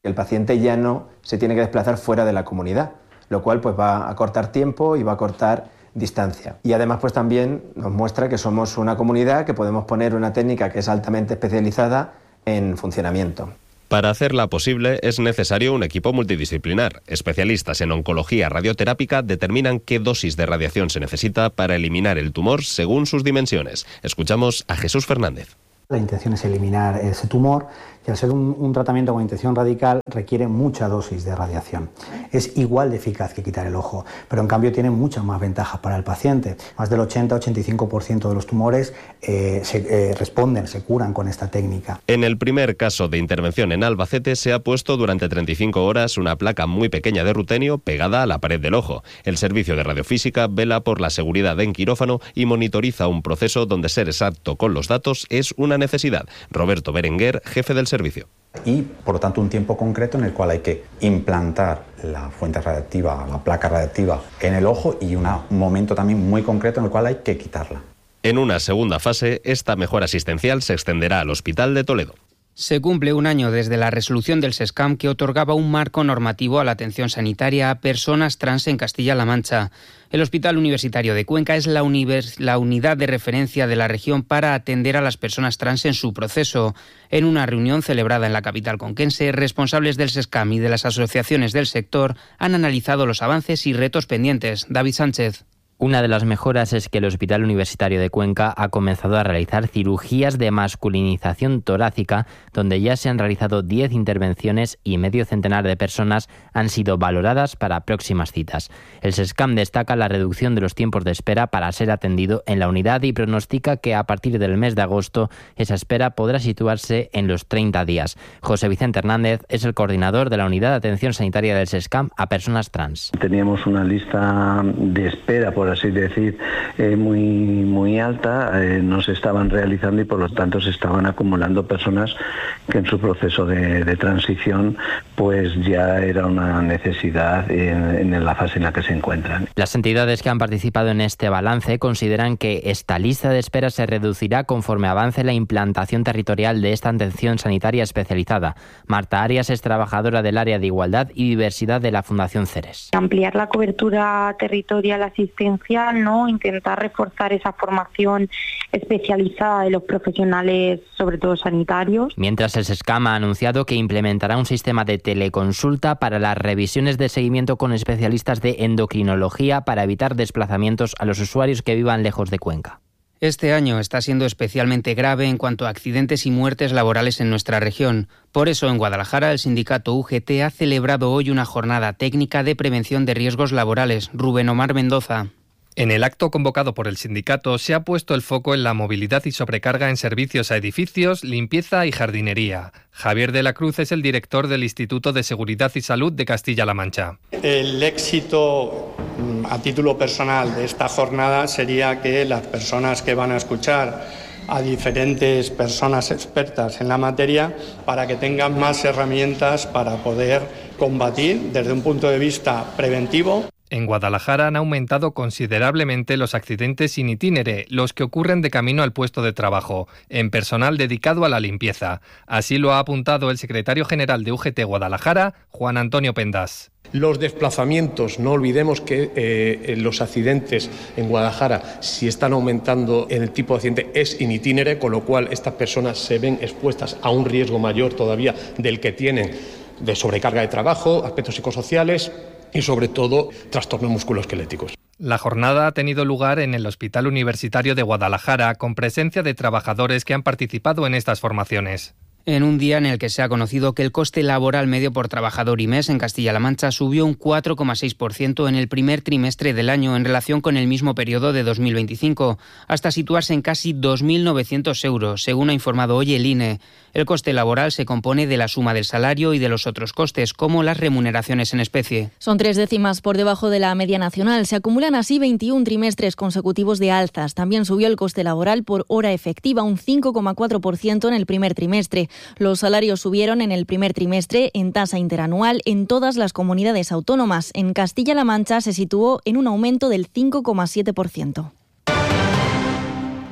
El paciente ya no se tiene que desplazar fuera de la comunidad, lo cual pues va a cortar tiempo y va a cortar distancia. Y además pues también nos muestra que somos una comunidad que podemos poner una técnica que es altamente especializada en funcionamiento. Para hacerla posible es necesario un equipo multidisciplinar. Especialistas en oncología radioterápica determinan qué dosis de radiación se necesita para eliminar el tumor según sus dimensiones. Escuchamos a Jesús Fernández. La intención es eliminar ese tumor y al ser un, un tratamiento con intención radical requiere mucha dosis de radiación. Es igual de eficaz que quitar el ojo, pero en cambio tiene muchas más ventajas para el paciente. Más del ochenta a ochenta y cinco por ciento de los tumores eh, se eh, responden, se curan con esta técnica. En el primer caso de intervención en Albacete se ha puesto durante treinta y cinco horas una placa muy pequeña de rutenio pegada a la pared del ojo. El servicio de radiofísica vela por la seguridad en quirófano y monitoriza un proceso donde ser exacto con los datos es una necesidad. Roberto Berenguer, jefe del servicio. Y, por lo tanto, un tiempo concreto en el cual hay que implantar la fuente radiactiva, la placa radiactiva en el ojo y una, un momento también muy concreto en el cual hay que quitarla. En una segunda fase, esta mejora asistencial se extenderá al Hospital de Toledo. Se cumple un año desde la resolución del SESCAM que otorgaba un marco normativo a la atención sanitaria a personas trans en Castilla-La Mancha. El Hospital Universitario de Cuenca es la, univers- la unidad de referencia de la región para atender a las personas trans en su proceso. En una reunión celebrada en la capital conquense, responsables del SESCAM y de las asociaciones del sector han analizado los avances y retos pendientes. David Sánchez. Una de las mejoras es que el Hospital Universitario de Cuenca ha comenzado a realizar cirugías de masculinización torácica, donde ya se han realizado diez intervenciones y medio centenar de personas han sido valoradas para próximas citas. El SESCAM destaca la reducción de los tiempos de espera para ser atendido en la unidad y pronostica que a partir del mes de agosto esa espera podrá situarse en los treinta días. José Vicente Hernández es el coordinador de la Unidad de Atención Sanitaria del SESCAM a personas trans. Teníamos una lista de espera, por así decir, eh, muy, muy alta, eh, no se estaban realizando y por lo tanto se estaban acumulando personas que en su proceso de, de transición pues ya era una necesidad en, en la fase en la que se encuentran. Las entidades que han participado en este balance consideran que esta lista de espera se reducirá conforme avance la implantación territorial de esta atención sanitaria especializada. Marta Arias es trabajadora del área de Igualdad y Diversidad de la Fundación Ceres. Ampliar la cobertura territorial asistencial, ¿no? Intentar reforzar esa formación especializada de los profesionales, sobre todo sanitarios. Mientras el SESCAM ha anunciado que implementará un sistema de teleconsulta para las revisiones de seguimiento con especialistas de endocrinología para evitar desplazamientos a los usuarios que vivan lejos de Cuenca. Este año está siendo especialmente grave en cuanto a accidentes y muertes laborales en nuestra región. Por eso, en Guadalajara, el sindicato U G T ha celebrado hoy una jornada técnica de prevención de riesgos laborales. Rubén Omar Mendoza. En el acto convocado por el sindicato se ha puesto el foco en la movilidad y sobrecarga en servicios a edificios, limpieza y jardinería. Javier de la Cruz es el director del Instituto de Seguridad y Salud de Castilla-La Mancha. El éxito a título personal de esta jornada sería que las personas que van a escuchar a diferentes personas expertas en la materia para que tengan más herramientas para poder combatir desde un punto de vista preventivo. En Guadalajara han aumentado considerablemente los accidentes in itinere, los que ocurren de camino al puesto de trabajo, en personal dedicado a la limpieza. Así lo ha apuntado el secretario general de U G T Guadalajara, Juan Antonio Pendas. Los desplazamientos, no olvidemos que eh, los accidentes en Guadalajara, si están aumentando en el tipo de accidente, es in itinere, con lo cual estas personas se ven expuestas a un riesgo mayor todavía del que tienen de sobrecarga de trabajo, aspectos psicosociales y sobre todo trastornos musculoesqueléticos. La jornada ha tenido lugar en el Hospital Universitario de Guadalajara con presencia de trabajadores que han participado en estas formaciones. En un día en el que se ha conocido que el coste laboral medio por trabajador y mes en Castilla-La Mancha subió un cuatro coma seis por ciento en el primer trimestre del año en relación con el mismo periodo de dos mil veinticinco, hasta situarse en casi dos mil novecientos euros, según ha informado hoy el I N E. El coste laboral se compone de la suma del salario y de los otros costes, como las remuneraciones en especie. Son tres décimas por debajo de la media nacional. Se acumulan así veintiún trimestres consecutivos de alzas. También subió el coste laboral por hora efectiva, un cinco coma cuatro por ciento en el primer trimestre. Los salarios subieron en el primer trimestre en tasa interanual en todas las comunidades autónomas. En Castilla-La Mancha se situó en un aumento del cinco coma siete por ciento.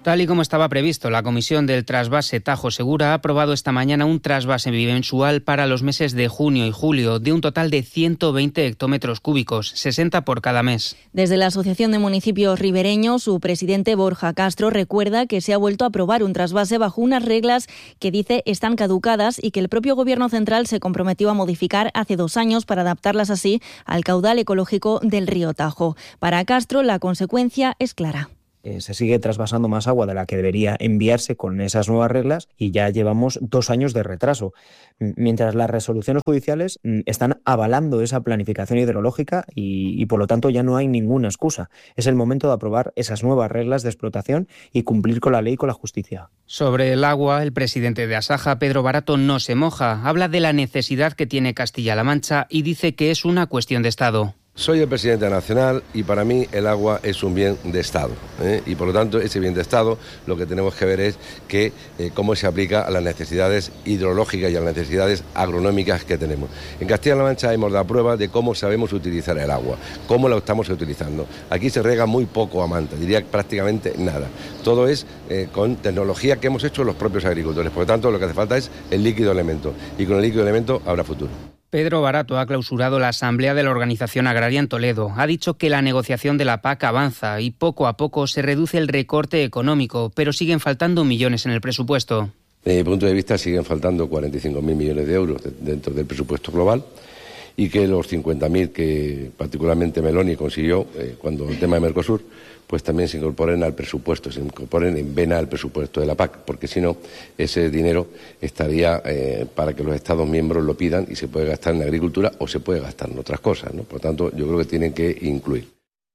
Tal y como estaba previsto, la Comisión del Trasvase Tajo Segura ha aprobado esta mañana un trasvase bimensual para los meses de junio y julio de un total de ciento veinte hectómetros cúbicos, sesenta por cada mes. Desde la Asociación de Municipios Ribereños, su presidente Borja Castro recuerda que se ha vuelto a aprobar un trasvase bajo unas reglas que dice están caducadas y que el propio Gobierno central se comprometió a modificar hace dos años para adaptarlas así al caudal ecológico del río Tajo. Para Castro, la consecuencia es clara. Eh, se sigue trasvasando más agua de la que debería enviarse con esas nuevas reglas y ya llevamos dos años de retraso. Mientras las resoluciones judiciales están avalando esa planificación hidrológica y, y por lo tanto ya no hay ninguna excusa. Es el momento de aprobar esas nuevas reglas de explotación y cumplir con la ley y con la justicia. Sobre el agua, el presidente de Asaja, Pedro Barato, no se moja. Habla de la necesidad que tiene Castilla-La Mancha y dice que es una cuestión de Estado. Soy el presidente nacional y para mí el agua es un bien de Estado, ¿eh? y por lo tanto ese bien de Estado lo que tenemos que ver es que eh, cómo se aplica a las necesidades hidrológicas y a las necesidades agronómicas que tenemos. En Castilla-La Mancha hemos dado prueba de cómo sabemos utilizar el agua, cómo la estamos utilizando. Aquí se riega muy poco a manta, diría prácticamente nada. Todo es eh, con tecnología que hemos hecho los propios agricultores. Por lo tanto lo que hace falta es el líquido elemento y con el líquido elemento habrá futuro. Pedro Barato ha clausurado la Asamblea de la Organización Agraria en Toledo. Ha dicho que la negociación de la P A C avanza y poco a poco se reduce el recorte económico, pero siguen faltando millones en el presupuesto. Desde mi punto de vista siguen faltando cuarenta y cinco mil millones de euros dentro del presupuesto global y que los cincuenta mil que particularmente Meloni consiguió eh, cuando el tema de Mercosur, pues también se incorporen al presupuesto, se incorporen en vena al presupuesto de la P A C, porque si no, ese dinero estaría eh, para que los Estados miembros lo pidan y se puede gastar en agricultura o se puede gastar en otras cosas, ¿no? Por lo tanto, yo creo que tienen que incluir.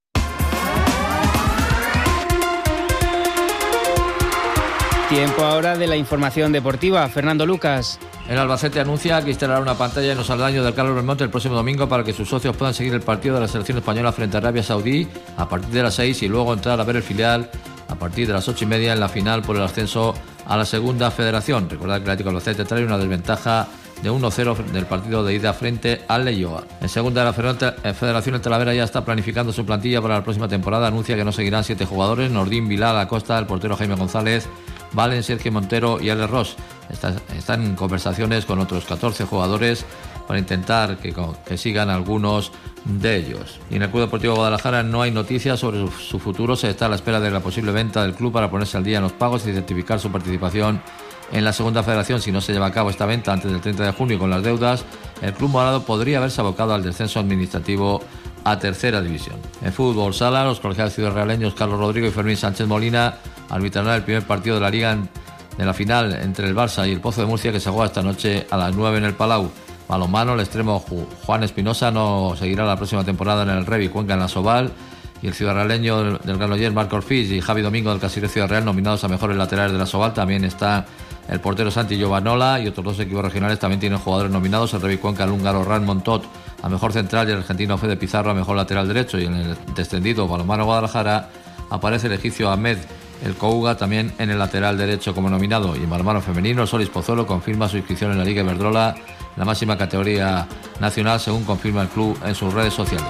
Tiempo ahora de la información deportiva. Fernando Lucas. El Albacete anuncia que instalará una pantalla en los aldaños del Carlos Belmonte el próximo domingo para que sus socios puedan seguir el partido de la selección española frente a Arabia Saudí a partir de las seis y luego entrar a ver el filial a partir de las ocho y media en la final por el ascenso a la segunda federación. Recordad que el Atlético Albacete trae una desventaja de uno cero del partido de ida frente al Leioa. En segunda, la Federación de Talavera ya está planificando su plantilla para la próxima temporada. Anuncia que no seguirán siete jugadores: Nordín, Vilal, Acosta, el portero Jaime González, Valen, Sergio Montero y Ale Ross. Está, están en conversaciones con otros catorce jugadores para intentar que, que sigan algunos de ellos. Y en el Club Deportivo Guadalajara no hay noticias sobre su, su futuro. Se está a la espera de la posible venta del club para ponerse al día en los pagos y certificar su participación en la segunda federación. Si no se lleva a cabo esta venta antes del treinta de junio con las deudas, el club morado podría haberse abocado al descenso administrativo a tercera división. En fútbol sala, los colegiados ciudadrealeños Carlos Rodrigo y Fermín Sánchez Molina arbitrarán el primer partido de la Liga en, de la final entre el Barça y el Pozo de Murcia, que se juega esta noche a las nueve en el Palau. Balonmano, el extremo Juan Espinosa no seguirá la próxima temporada en el Revi Cuenca en la Soval, y el ciudadrealeño del, del Granollers Marc Orfiz y Javi Domingo del Casillas Ciudad Real nominados a mejores laterales de la Soval. También está el portero Santi Giovanola y otros dos equipos regionales también tienen jugadores nominados: el Revi Cuenca, el húngaro Ran Montot a mejor central y el argentino Fede Pizarro a mejor lateral derecho. Y en el descendido Balonmano Guadalajara aparece el egipcio Ahmed El Couga también en el lateral derecho como nominado. Y en balonmano femenino, el Solis Pozuelo confirma su inscripción en la Liga Iberdrola, la máxima categoría nacional, según confirma el club en sus redes sociales.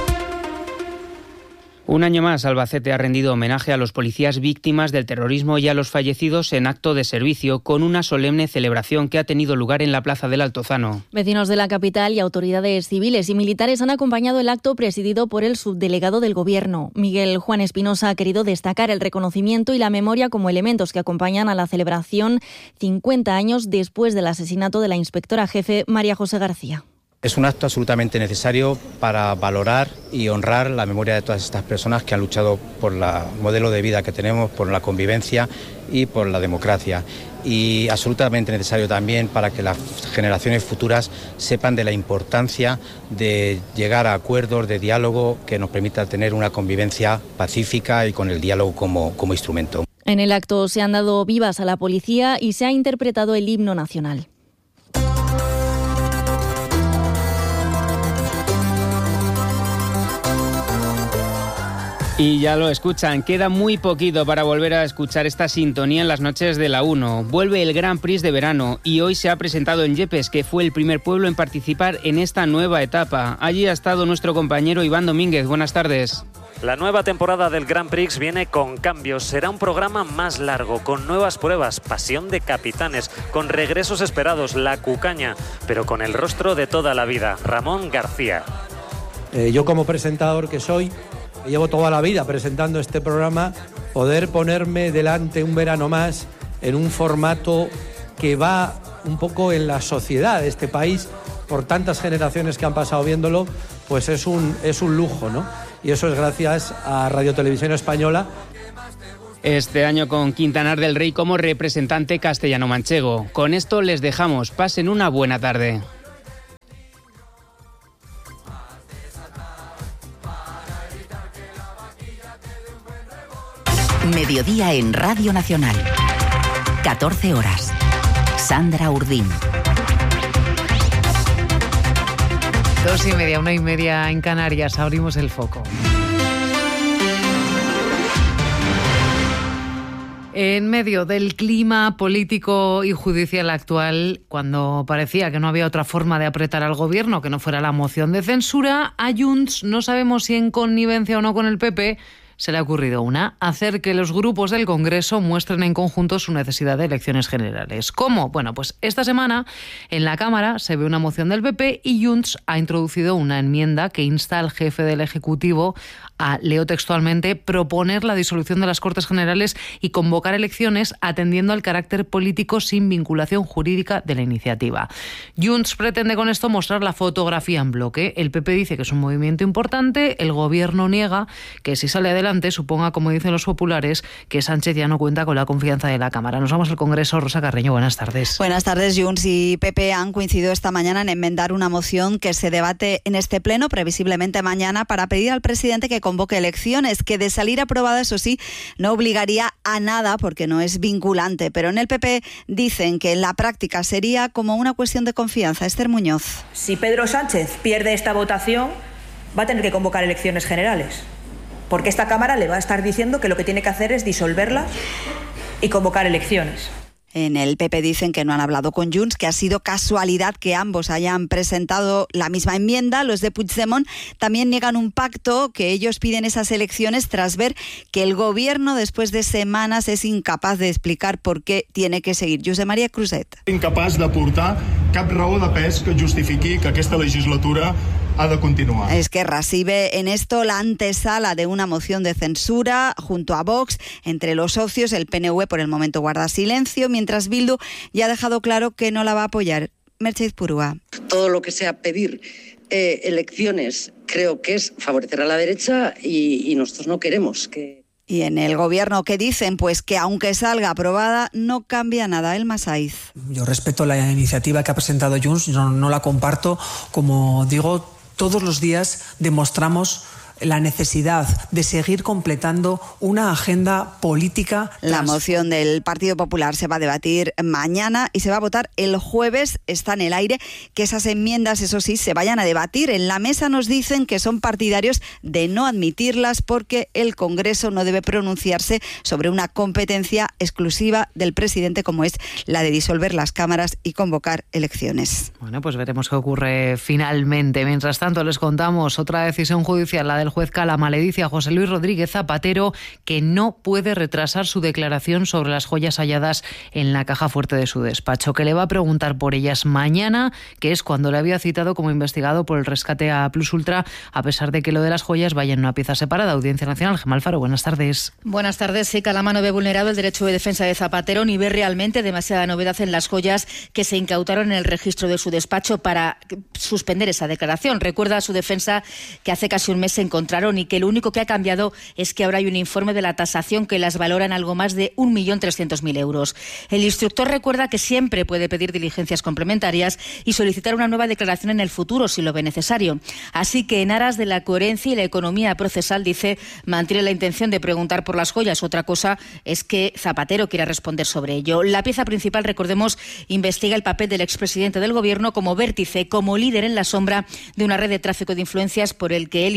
Un año más, Albacete ha rendido homenaje a los policías víctimas del terrorismo y a los fallecidos en acto de servicio, con una solemne celebración que ha tenido lugar en la Plaza del Altozano. Vecinos de la capital y autoridades civiles y militares han acompañado el acto presidido por el subdelegado del Gobierno. Miguel Juan Espinosa ha querido destacar el reconocimiento y la memoria como elementos que acompañan a la celebración cincuenta años después del asesinato de la inspectora jefe María José García. Es un acto absolutamente necesario para valorar y honrar la memoria de todas estas personas que han luchado por el modelo de vida que tenemos, por la convivencia y por la democracia. Y absolutamente necesario también para que las generaciones futuras sepan de la importancia de llegar a acuerdos de diálogo que nos permita tener una convivencia pacífica y con el diálogo como, como instrumento. En el acto se han dado vivas a la policía y se ha interpretado el himno nacional. Y ya lo escuchan, queda muy poquito para volver a escuchar esta sintonía en las noches de la uno. Vuelve el Grand Prix de verano y hoy se ha presentado en Yepes, que fue el primer pueblo en participar en esta nueva etapa. Allí ha estado nuestro compañero Iván Domínguez. Buenas tardes. La nueva temporada del Grand Prix viene con cambios. Será un programa más largo, con nuevas pruebas, pasión de capitanes, con regresos esperados, la cucaña, pero con el rostro de toda la vida, Ramón García. Eh, yo como presentador que soy, llevo toda la vida presentando este programa, poder ponerme delante un verano más en un formato que va un poco en la sociedad de este país, por tantas generaciones que han pasado viéndolo, pues es un, es un lujo, ¿no? Y eso es gracias a Radio Televisión Española. Este año con Quintanar del Rey como representante castellano-manchego. Con esto les dejamos. Pasen una buena tarde. Mediodía en Radio Nacional. catorce horas. Sandra Urdín. Dos y media, una y media en Canarias. Abrimos el foco. En medio del clima político y judicial actual, cuando parecía que no había otra forma de apretar al gobierno que no fuera la moción de censura, a Junts, no sabemos si en connivencia o no con el P P, se le ha ocurrido una: hacer que los grupos del Congreso muestren en conjunto su necesidad de elecciones generales. ¿Cómo? Bueno, pues esta semana en la Cámara se ve una moción del P P y Junts ha introducido una enmienda que insta al jefe del Ejecutivo a, leo textualmente, proponer la disolución de las Cortes Generales y convocar elecciones atendiendo al carácter político sin vinculación jurídica de la iniciativa. Junts pretende con esto mostrar la fotografía en bloque. El P P dice que es un movimiento importante, el Gobierno niega que si sale adelante suponga, como dicen los populares, que Sánchez ya no cuenta con la confianza de la Cámara. Nos vamos al Congreso. Rosa Carreño, buenas tardes. Buenas tardes. Junts y P P han coincidido esta mañana en enmendar una moción que se debate en este pleno, previsiblemente mañana, para pedir al presidente que convoque elecciones, que de salir aprobada, eso sí, no obligaría a nada porque no es vinculante. Pero en el P P dicen que en la práctica sería como una cuestión de confianza. Esther Muñoz. Si Pedro Sánchez pierde esta votación, va a tener que convocar elecciones generales, porque esta Cámara le va a estar diciendo que lo que tiene que hacer es disolverla y convocar elecciones. En el P P dicen que no han hablado con Junts, que ha sido casualidad que ambos hayan presentado la misma enmienda. Los de Puigdemont también niegan un pacto, que ellos piden esas elecciones tras ver que el Gobierno, después de semanas, es incapaz de explicar por qué tiene que seguir. Josep María Cruzet. Incapaz de aportar cap raó de pes que justifiqui que aquesta legislatura ha de continuar. Esquerra recibe en esto la antesala de una moción de censura junto a Vox. Entre los socios, el P N V por el momento guarda silencio, mientras Bildu ya ha dejado claro que no la va a apoyar. Mercedes Purúa. Todo lo que sea pedir eh, elecciones creo que es favorecer a la derecha y, y nosotros no queremos que... Y en el Gobierno, ¿qué dicen? Pues que aunque salga aprobada, no cambia nada. El Masaiz. Yo respeto la iniciativa que ha presentado Junts, no, no la comparto. Como digo, todos los días demostramos la necesidad de seguir completando una agenda política. La moción del Partido Popular se va a debatir mañana y se va a votar el jueves. Está en el aire que esas enmiendas, eso sí, se vayan a debatir. En la mesa nos dicen que son partidarios de no admitirlas porque el Congreso no debe pronunciarse sobre una competencia exclusiva del presidente, como es la de disolver las cámaras y convocar elecciones. Bueno, pues veremos qué ocurre finalmente. Mientras tanto, les contamos otra decisión judicial, la del El juez Calama le dice a José Luis Rodríguez Zapatero que no puede retrasar su declaración sobre las joyas halladas en la caja fuerte de su despacho, que le va a preguntar por ellas mañana, que es cuando le había citado como investigado por el rescate a Plus Ultra, a pesar de que lo de las joyas vaya en una pieza separada. Audiencia Nacional. Gemma Alfaro, buenas tardes. Buenas tardes. Sí, Calama no ve vulnerado el derecho de defensa de Zapatero ni ve realmente demasiada novedad en las joyas que se incautaron en el registro de su despacho para suspender esa declaración. Recuerda a su defensa que hace casi un mes se encontraron y que lo único que ha cambiado es que ahora hay un informe de la tasación que las valora en algo más de un millón trescientos mil euros. El instructor recuerda que siempre puede pedir diligencias complementarias y solicitar una nueva declaración en el futuro si lo ve necesario. Así que en aras de la coherencia y la economía procesal, dice, mantiene la intención de preguntar por las joyas. Otra cosa es que Zapatero quiera responder sobre ello. La pieza principal, recordemos, investiga el papel del expresidente del Gobierno como vértice, como líder en la sombra de una red de tráfico de influencias por el que él y su entorno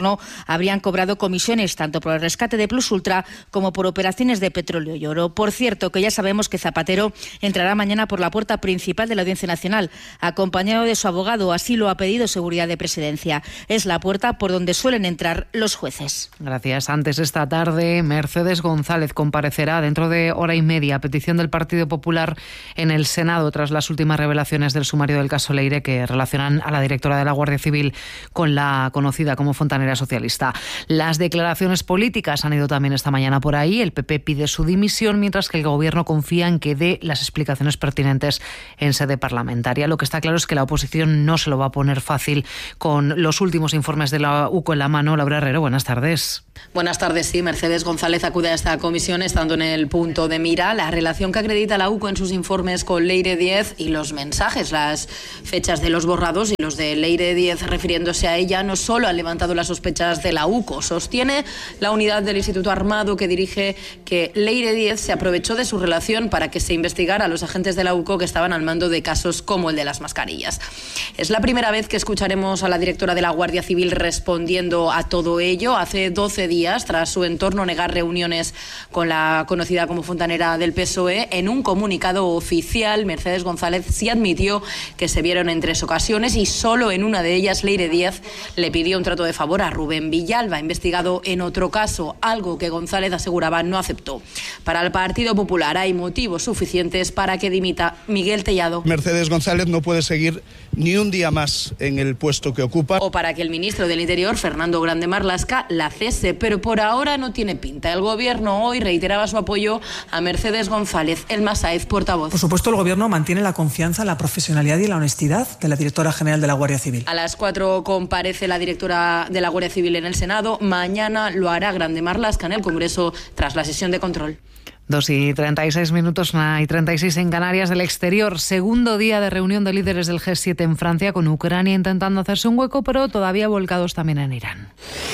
gobierno habrían cobrado comisiones tanto por el rescate de Plus Ultra como por operaciones de petróleo y oro. Por cierto, que ya sabemos que Zapatero entrará mañana por la puerta principal de la Audiencia Nacional, acompañado de su abogado. Así lo ha pedido Seguridad de Presidencia. Es la puerta por donde suelen entrar los jueces. Gracias. Antes, esta tarde, Mercedes González comparecerá dentro de hora y media a petición del Partido Popular en el Senado tras las últimas revelaciones del sumario del caso Leire que relacionan a la directora de la Guardia Civil con la conocida como fontanera socialista. Las declaraciones políticas han ido también esta mañana por ahí. El P P pide su dimisión, mientras que el Gobierno confía en que dé las explicaciones pertinentes en sede parlamentaria. Lo que está claro es que la oposición no se lo va a poner fácil con los últimos informes de la U C O en la mano. Laura Herrero, buenas tardes. Buenas tardes, sí. Mercedes González acude a esta comisión estando en el punto de mira la relación que acredita la U C O en sus informes con Leire Díez y los mensajes, las fechas de los borrados y los de Leire Díez refiriéndose a ella no solo han levantado las sospechas de la U C O. Sostiene la unidad del Instituto Armado que dirige que Leire Díez se aprovechó de su relación para que se investigara a los agentes de la U C O que estaban al mando de casos como el de las mascarillas. Es la primera vez que escucharemos a la directora de la Guardia Civil respondiendo a todo ello. Hace doce días, tras su entorno negar reuniones con la conocida como fontanera del P S O E, en un comunicado oficial, Mercedes González sí admitió que se vieron en tres ocasiones y solo en una de ellas Leire Díez le pidió un trato de favor a Rubén Villalba, investigado en otro caso, algo que González aseguraba no aceptó. Para el Partido Popular hay motivos suficientes para que dimita Miguel Tellado. Mercedes González no puede seguir ni un día más en el puesto que ocupa. O para que el ministro del Interior, Fernando Grande Marlaska, la cese, pero por ahora no tiene pinta. El Gobierno hoy reiteraba su apoyo a Mercedes González. Elma Sáez, portavoz. Por supuesto, el Gobierno mantiene la confianza, la profesionalidad y la honestidad de la directora general de la Guardia Civil. A las cuatro comparece la directora de la Guardia Civil en el Senado. Mañana lo hará Grande Marlaska en el Congreso tras la sesión de control. Dos y treinta y seis minutos, una y treinta y seis en Canarias. Del exterior, segundo día de reunión de líderes del G siete en Francia, con Ucrania intentando hacerse un hueco, pero todavía volcados también en Irán.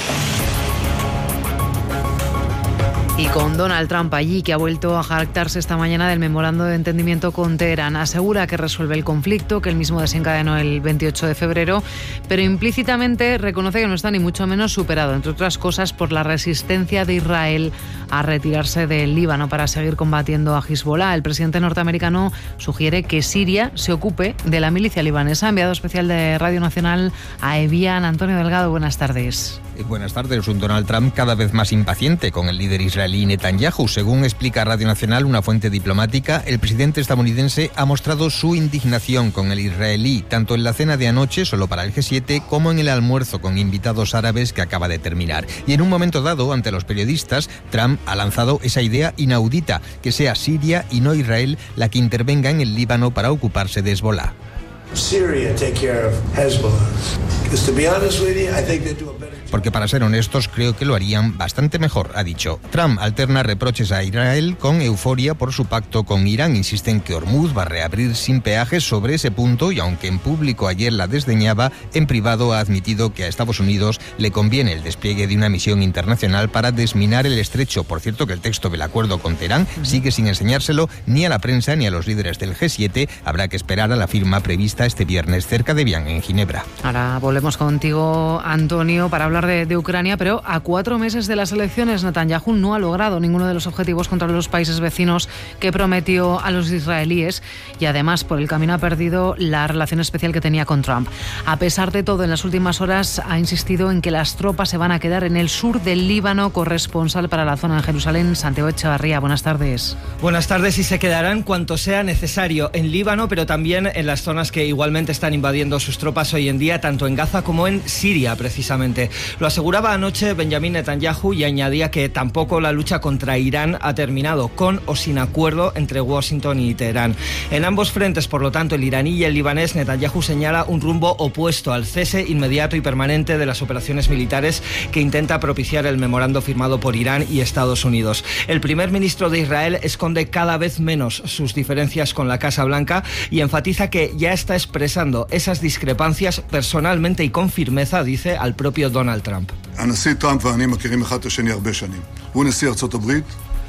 Y con Donald Trump allí, que ha vuelto a jactarse esta mañana del memorando de entendimiento con Teherán. Asegura que resuelve el conflicto, que él mismo desencadenó el veintiocho de febrero, pero implícitamente reconoce que no está ni mucho menos superado, entre otras cosas por la resistencia de Israel a retirarse del Líbano para seguir combatiendo a Hezbollah. El presidente norteamericano sugiere que Siria se ocupe de la milicia libanesa. Enviado especial de Radio Nacional a Evian, Antonio Delgado, buenas tardes. Buenas tardes. Un Donald Trump cada vez más impaciente con el líder israelí Netanyahu. Según explica Radio Nacional, una fuente diplomática, el presidente estadounidense ha mostrado su indignación con el israelí, tanto en la cena de anoche, solo para el G siete, como en el almuerzo con invitados árabes que acaba de terminar. Y en un momento dado, ante los periodistas, Trump ha lanzado esa idea inaudita, que sea Siria y no Israel la que intervenga en el Líbano para ocuparse de Hezbollah. Syria take care of Hezbollah. Because to be honest with you, I think they do a better job. Porque para ser honestos, creo que lo harían bastante mejor, ha dicho. Trump alterna reproches a Israel con euforia por su pacto con Irán. Insiste en que Hormuz va a reabrir sin peajes sobre ese punto y aunque en público ayer la desdeñaba, en privado ha admitido que a Estados Unidos le conviene el despliegue de una misión internacional para desminar el estrecho. Por cierto, que el texto del acuerdo con Teherán sigue sin enseñárselo ni a la prensa ni a los líderes del G siete. Habrá que esperar a la firma prevista este viernes cerca de Evian, en Ginebra. Ahora volvemos contigo, Antonio, para hablar de, de Ucrania, pero a cuatro meses de las elecciones, Netanyahu no ha logrado ninguno de los objetivos contra los países vecinos que prometió a los israelíes y además por el camino ha perdido la relación especial que tenía con Trump. A pesar de todo, en las últimas horas ha insistido en que las tropas se van a quedar en el sur del Líbano. Corresponsal para la zona en Jerusalén, Santiago Echevarría, buenas tardes. Buenas tardes, y se quedarán cuanto sea necesario en Líbano, pero también en las zonas que igualmente están invadiendo sus tropas hoy en día, tanto en Gaza como en Siria, precisamente. Lo aseguraba anoche Benjamin Netanyahu y añadía que tampoco la lucha contra Irán ha terminado, con o sin acuerdo entre Washington y Teherán. En ambos frentes, por lo tanto, el iraní y el libanés, Netanyahu señala un rumbo opuesto al cese inmediato y permanente de las operaciones militares que intenta propiciar el memorando firmado por Irán y Estados Unidos. El primer ministro de Israel esconde cada vez menos sus diferencias con la Casa Blanca y enfatiza que ya está expresando esas discrepancias personalmente y con firmeza, dice, al propio Donald Trump.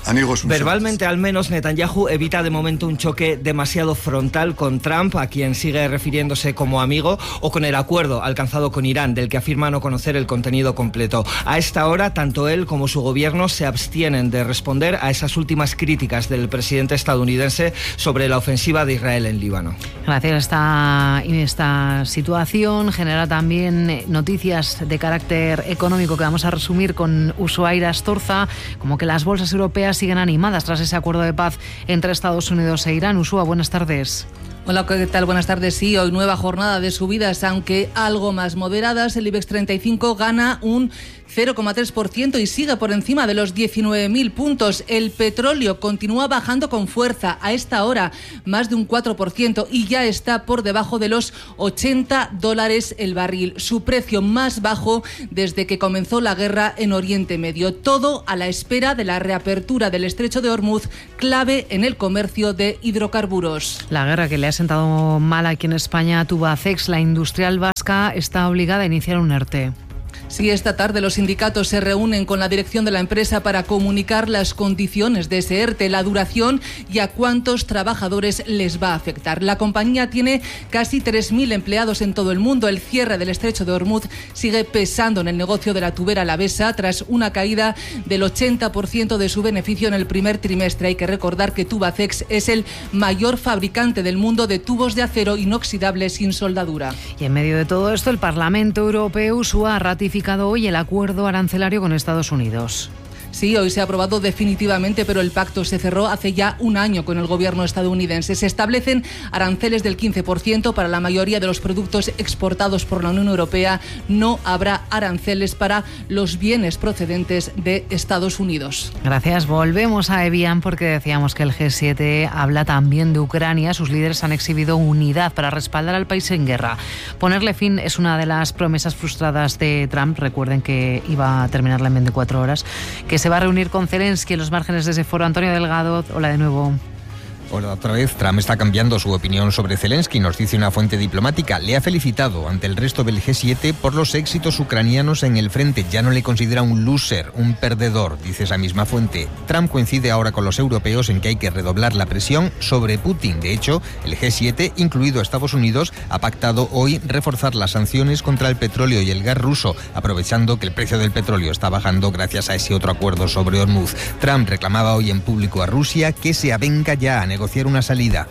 Verbalmente, al menos, Netanyahu evita de momento un choque demasiado frontal con Trump, a quien sigue refiriéndose como amigo, o con el acuerdo alcanzado con Irán, del que afirma no conocer el contenido completo. A esta hora, tanto él como su gobierno se abstienen de responder a esas últimas críticas del presidente estadounidense sobre la ofensiva de Israel en Líbano. Gracias. Esta, esta situación genera también noticias de carácter económico que vamos a resumir con Ushuaira Astorza, como que las bolsas europeas siguen animadas tras ese acuerdo de paz entre Estados Unidos e Irán. Usua, buenas tardes. Hola, ¿qué tal? Buenas tardes. Sí, hoy nueva jornada de subidas, aunque algo más moderadas. El IBEX treinta y cinco gana un cero coma tres por ciento y sigue por encima de los diecinueve mil puntos. El petróleo continúa bajando con fuerza. A esta hora, más de un cuatro por ciento y ya está por debajo de los ochenta dólares el barril. Su precio más bajo desde que comenzó la guerra en Oriente Medio. Todo a la espera de la reapertura del estrecho de Hormuz, clave en el comercio de hidrocarburos. La guerra que le ha sentado mal aquí en España a Tubacex, la industrial vasca, está obligada a iniciar un ERTE. Sí, esta tarde los sindicatos se reúnen con la dirección de la empresa para comunicar las condiciones de ese ERTE, la duración y a cuántos trabajadores les va a afectar. La compañía tiene casi tres mil empleados en todo el mundo. El cierre del estrecho de Hormuz sigue pesando en el negocio de la tubera alavesa tras una caída del ochenta por ciento de su beneficio en el primer trimestre. Hay que recordar que Tubacex es el mayor fabricante del mundo de tubos de acero inoxidable sin soldadura. Y en medio de todo esto, el Parlamento Europeo ha ratificado hoy el acuerdo arancelario con Estados Unidos. Sí, hoy se ha aprobado definitivamente, pero el pacto se cerró hace ya un año con el gobierno estadounidense. Se establecen aranceles del quince por ciento para la mayoría de los productos exportados por la Unión Europea. No habrá aranceles para los bienes procedentes de Estados Unidos. Gracias. Volvemos a Evian porque decíamos que el G siete habla también de Ucrania. Sus líderes han exhibido unidad para respaldar al país en guerra. Ponerle fin es una de las promesas frustradas de Trump. Recuerden que iba a terminarla en veinticuatro horas. Que se va a reunir con Zelensky en los márgenes de ese foro. Antonio Delgado, hola de nuevo. Hola, otra vez. Trump está cambiando su opinión sobre Zelensky, nos dice una fuente diplomática. Le ha felicitado ante el resto del G siete por los éxitos ucranianos en el frente. Ya no le considera un loser, un perdedor, dice esa misma fuente. Trump coincide ahora con los europeos en que hay que redoblar la presión sobre Putin. De hecho, el G siete, incluido Estados Unidos, ha pactado hoy reforzar las sanciones contra el petróleo y el gas ruso, aprovechando que el precio del petróleo está bajando gracias a ese otro acuerdo sobre Hormuz. Trump reclamaba hoy en público a Rusia que se avenga ya a negociar una salida.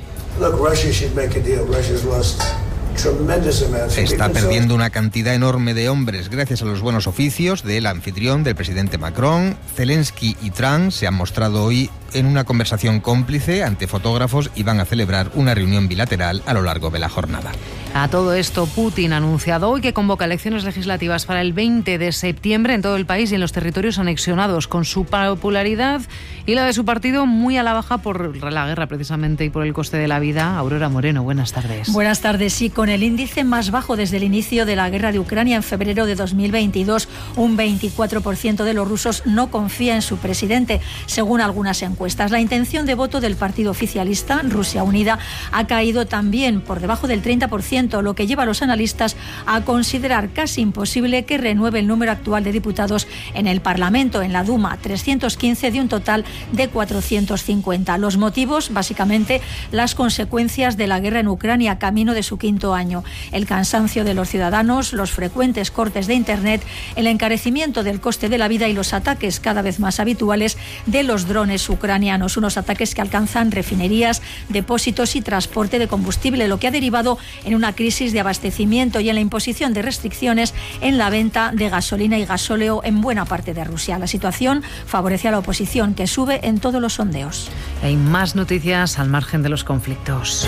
Está perdiendo una cantidad enorme de hombres gracias a los buenos oficios del anfitrión, del presidente Macron. Zelensky y Trump se han mostrado hoy en una conversación cómplice ante fotógrafos y van a celebrar una reunión bilateral a lo largo de la jornada. A todo esto, Putin ha anunciado hoy que convoca elecciones legislativas para el veinte de septiembre en todo el país y en los territorios anexionados, con su popularidad y la de su partido muy a la baja por la guerra precisamente y por el coste de la vida. Aurora Moreno, buenas tardes. Buenas tardes. Sí, con el índice más bajo desde el inicio de la guerra de Ucrania en febrero de dos mil veintidós, un veinticuatro por ciento de los rusos no confía en su presidente, según algunas encuestas. La intención de voto del partido oficialista, Rusia Unida, ha caído también por debajo del treinta por ciento, lo que lleva a los analistas a considerar casi imposible que renueve el número actual de diputados en el Parlamento, en la Duma, trescientos quince de un total de cuatrocientos cincuenta. Los motivos, básicamente, las consecuencias de la guerra en Ucrania, camino de su quinto año. El cansancio de los ciudadanos, los frecuentes cortes de Internet, el encarecimiento del coste de la vida y los ataques cada vez más habituales de los drones ucranianos. Unos ataques que alcanzan refinerías, depósitos y transporte de combustible, lo que ha derivado en una crisis de abastecimiento y en la imposición de restricciones en la venta de gasolina y gasóleo en buena parte de Rusia. La situación favorece a la oposición, que sube en todos los sondeos. Hay más noticias al margen de los conflictos.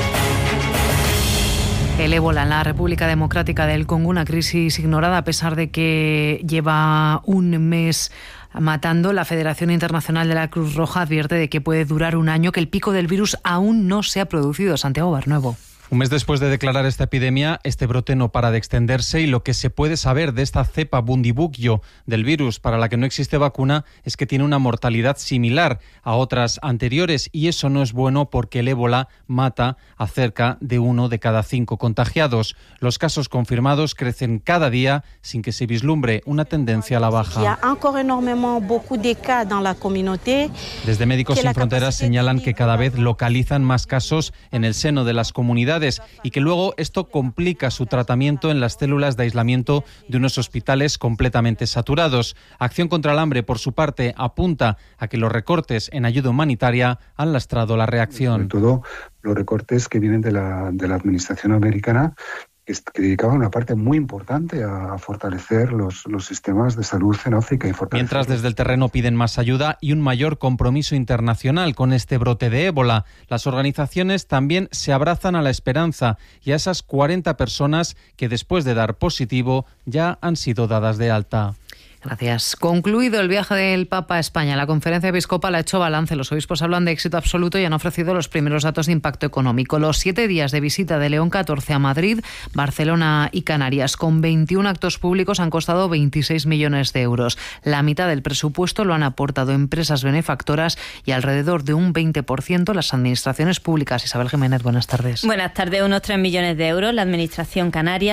El ébola en la República Democrática del Congo, una crisis ignorada a pesar de que lleva un mes matando. La Federación Internacional de la Cruz Roja advierte de que puede durar un año, que el pico del virus aún no se ha producido. Santiago Barnuevo. Un mes después de declarar esta epidemia, este brote no para de extenderse y lo que se puede saber de esta cepa Bundibugyo del virus para la que no existe vacuna es que tiene una mortalidad similar a otras anteriores y eso no es bueno porque el ébola mata a cerca de uno de cada cinco contagiados. Los casos confirmados crecen cada día sin que se vislumbre una tendencia a la baja. Desde Médicos Sin Fronteras señalan que cada vez localizan más casos en el seno de las comunidades y que luego esto complica su tratamiento en las células de aislamiento de unos hospitales completamente saturados. Acción contra el Hambre, por su parte, apunta a que los recortes en ayuda humanitaria han lastrado la reacción. Sobre todo los recortes que vienen de la, de la administración americana, que dedicaba una parte muy importante a fortalecer los, los sistemas de salud en África. Y Mientras desde el terreno piden más ayuda y un mayor compromiso internacional con este brote de ébola. Las organizaciones también se abrazan a la esperanza y a esas cuarenta personas que después de dar positivo ya han sido dadas de alta. Gracias. Concluido el viaje del Papa a España, la conferencia episcopal ha hecho balance. Los obispos hablan de éxito absoluto y han ofrecido los primeros datos de impacto económico. Los siete días de visita de León catorce a Madrid, Barcelona y Canarias, con veintiún actos públicos, han costado veintiséis millones de euros. La mitad del presupuesto lo han aportado empresas benefactoras y alrededor de un veinte por ciento las administraciones públicas. Isabel Jiménez, buenas tardes. Buenas tardes. Unos tres millones de euros la administración canaria.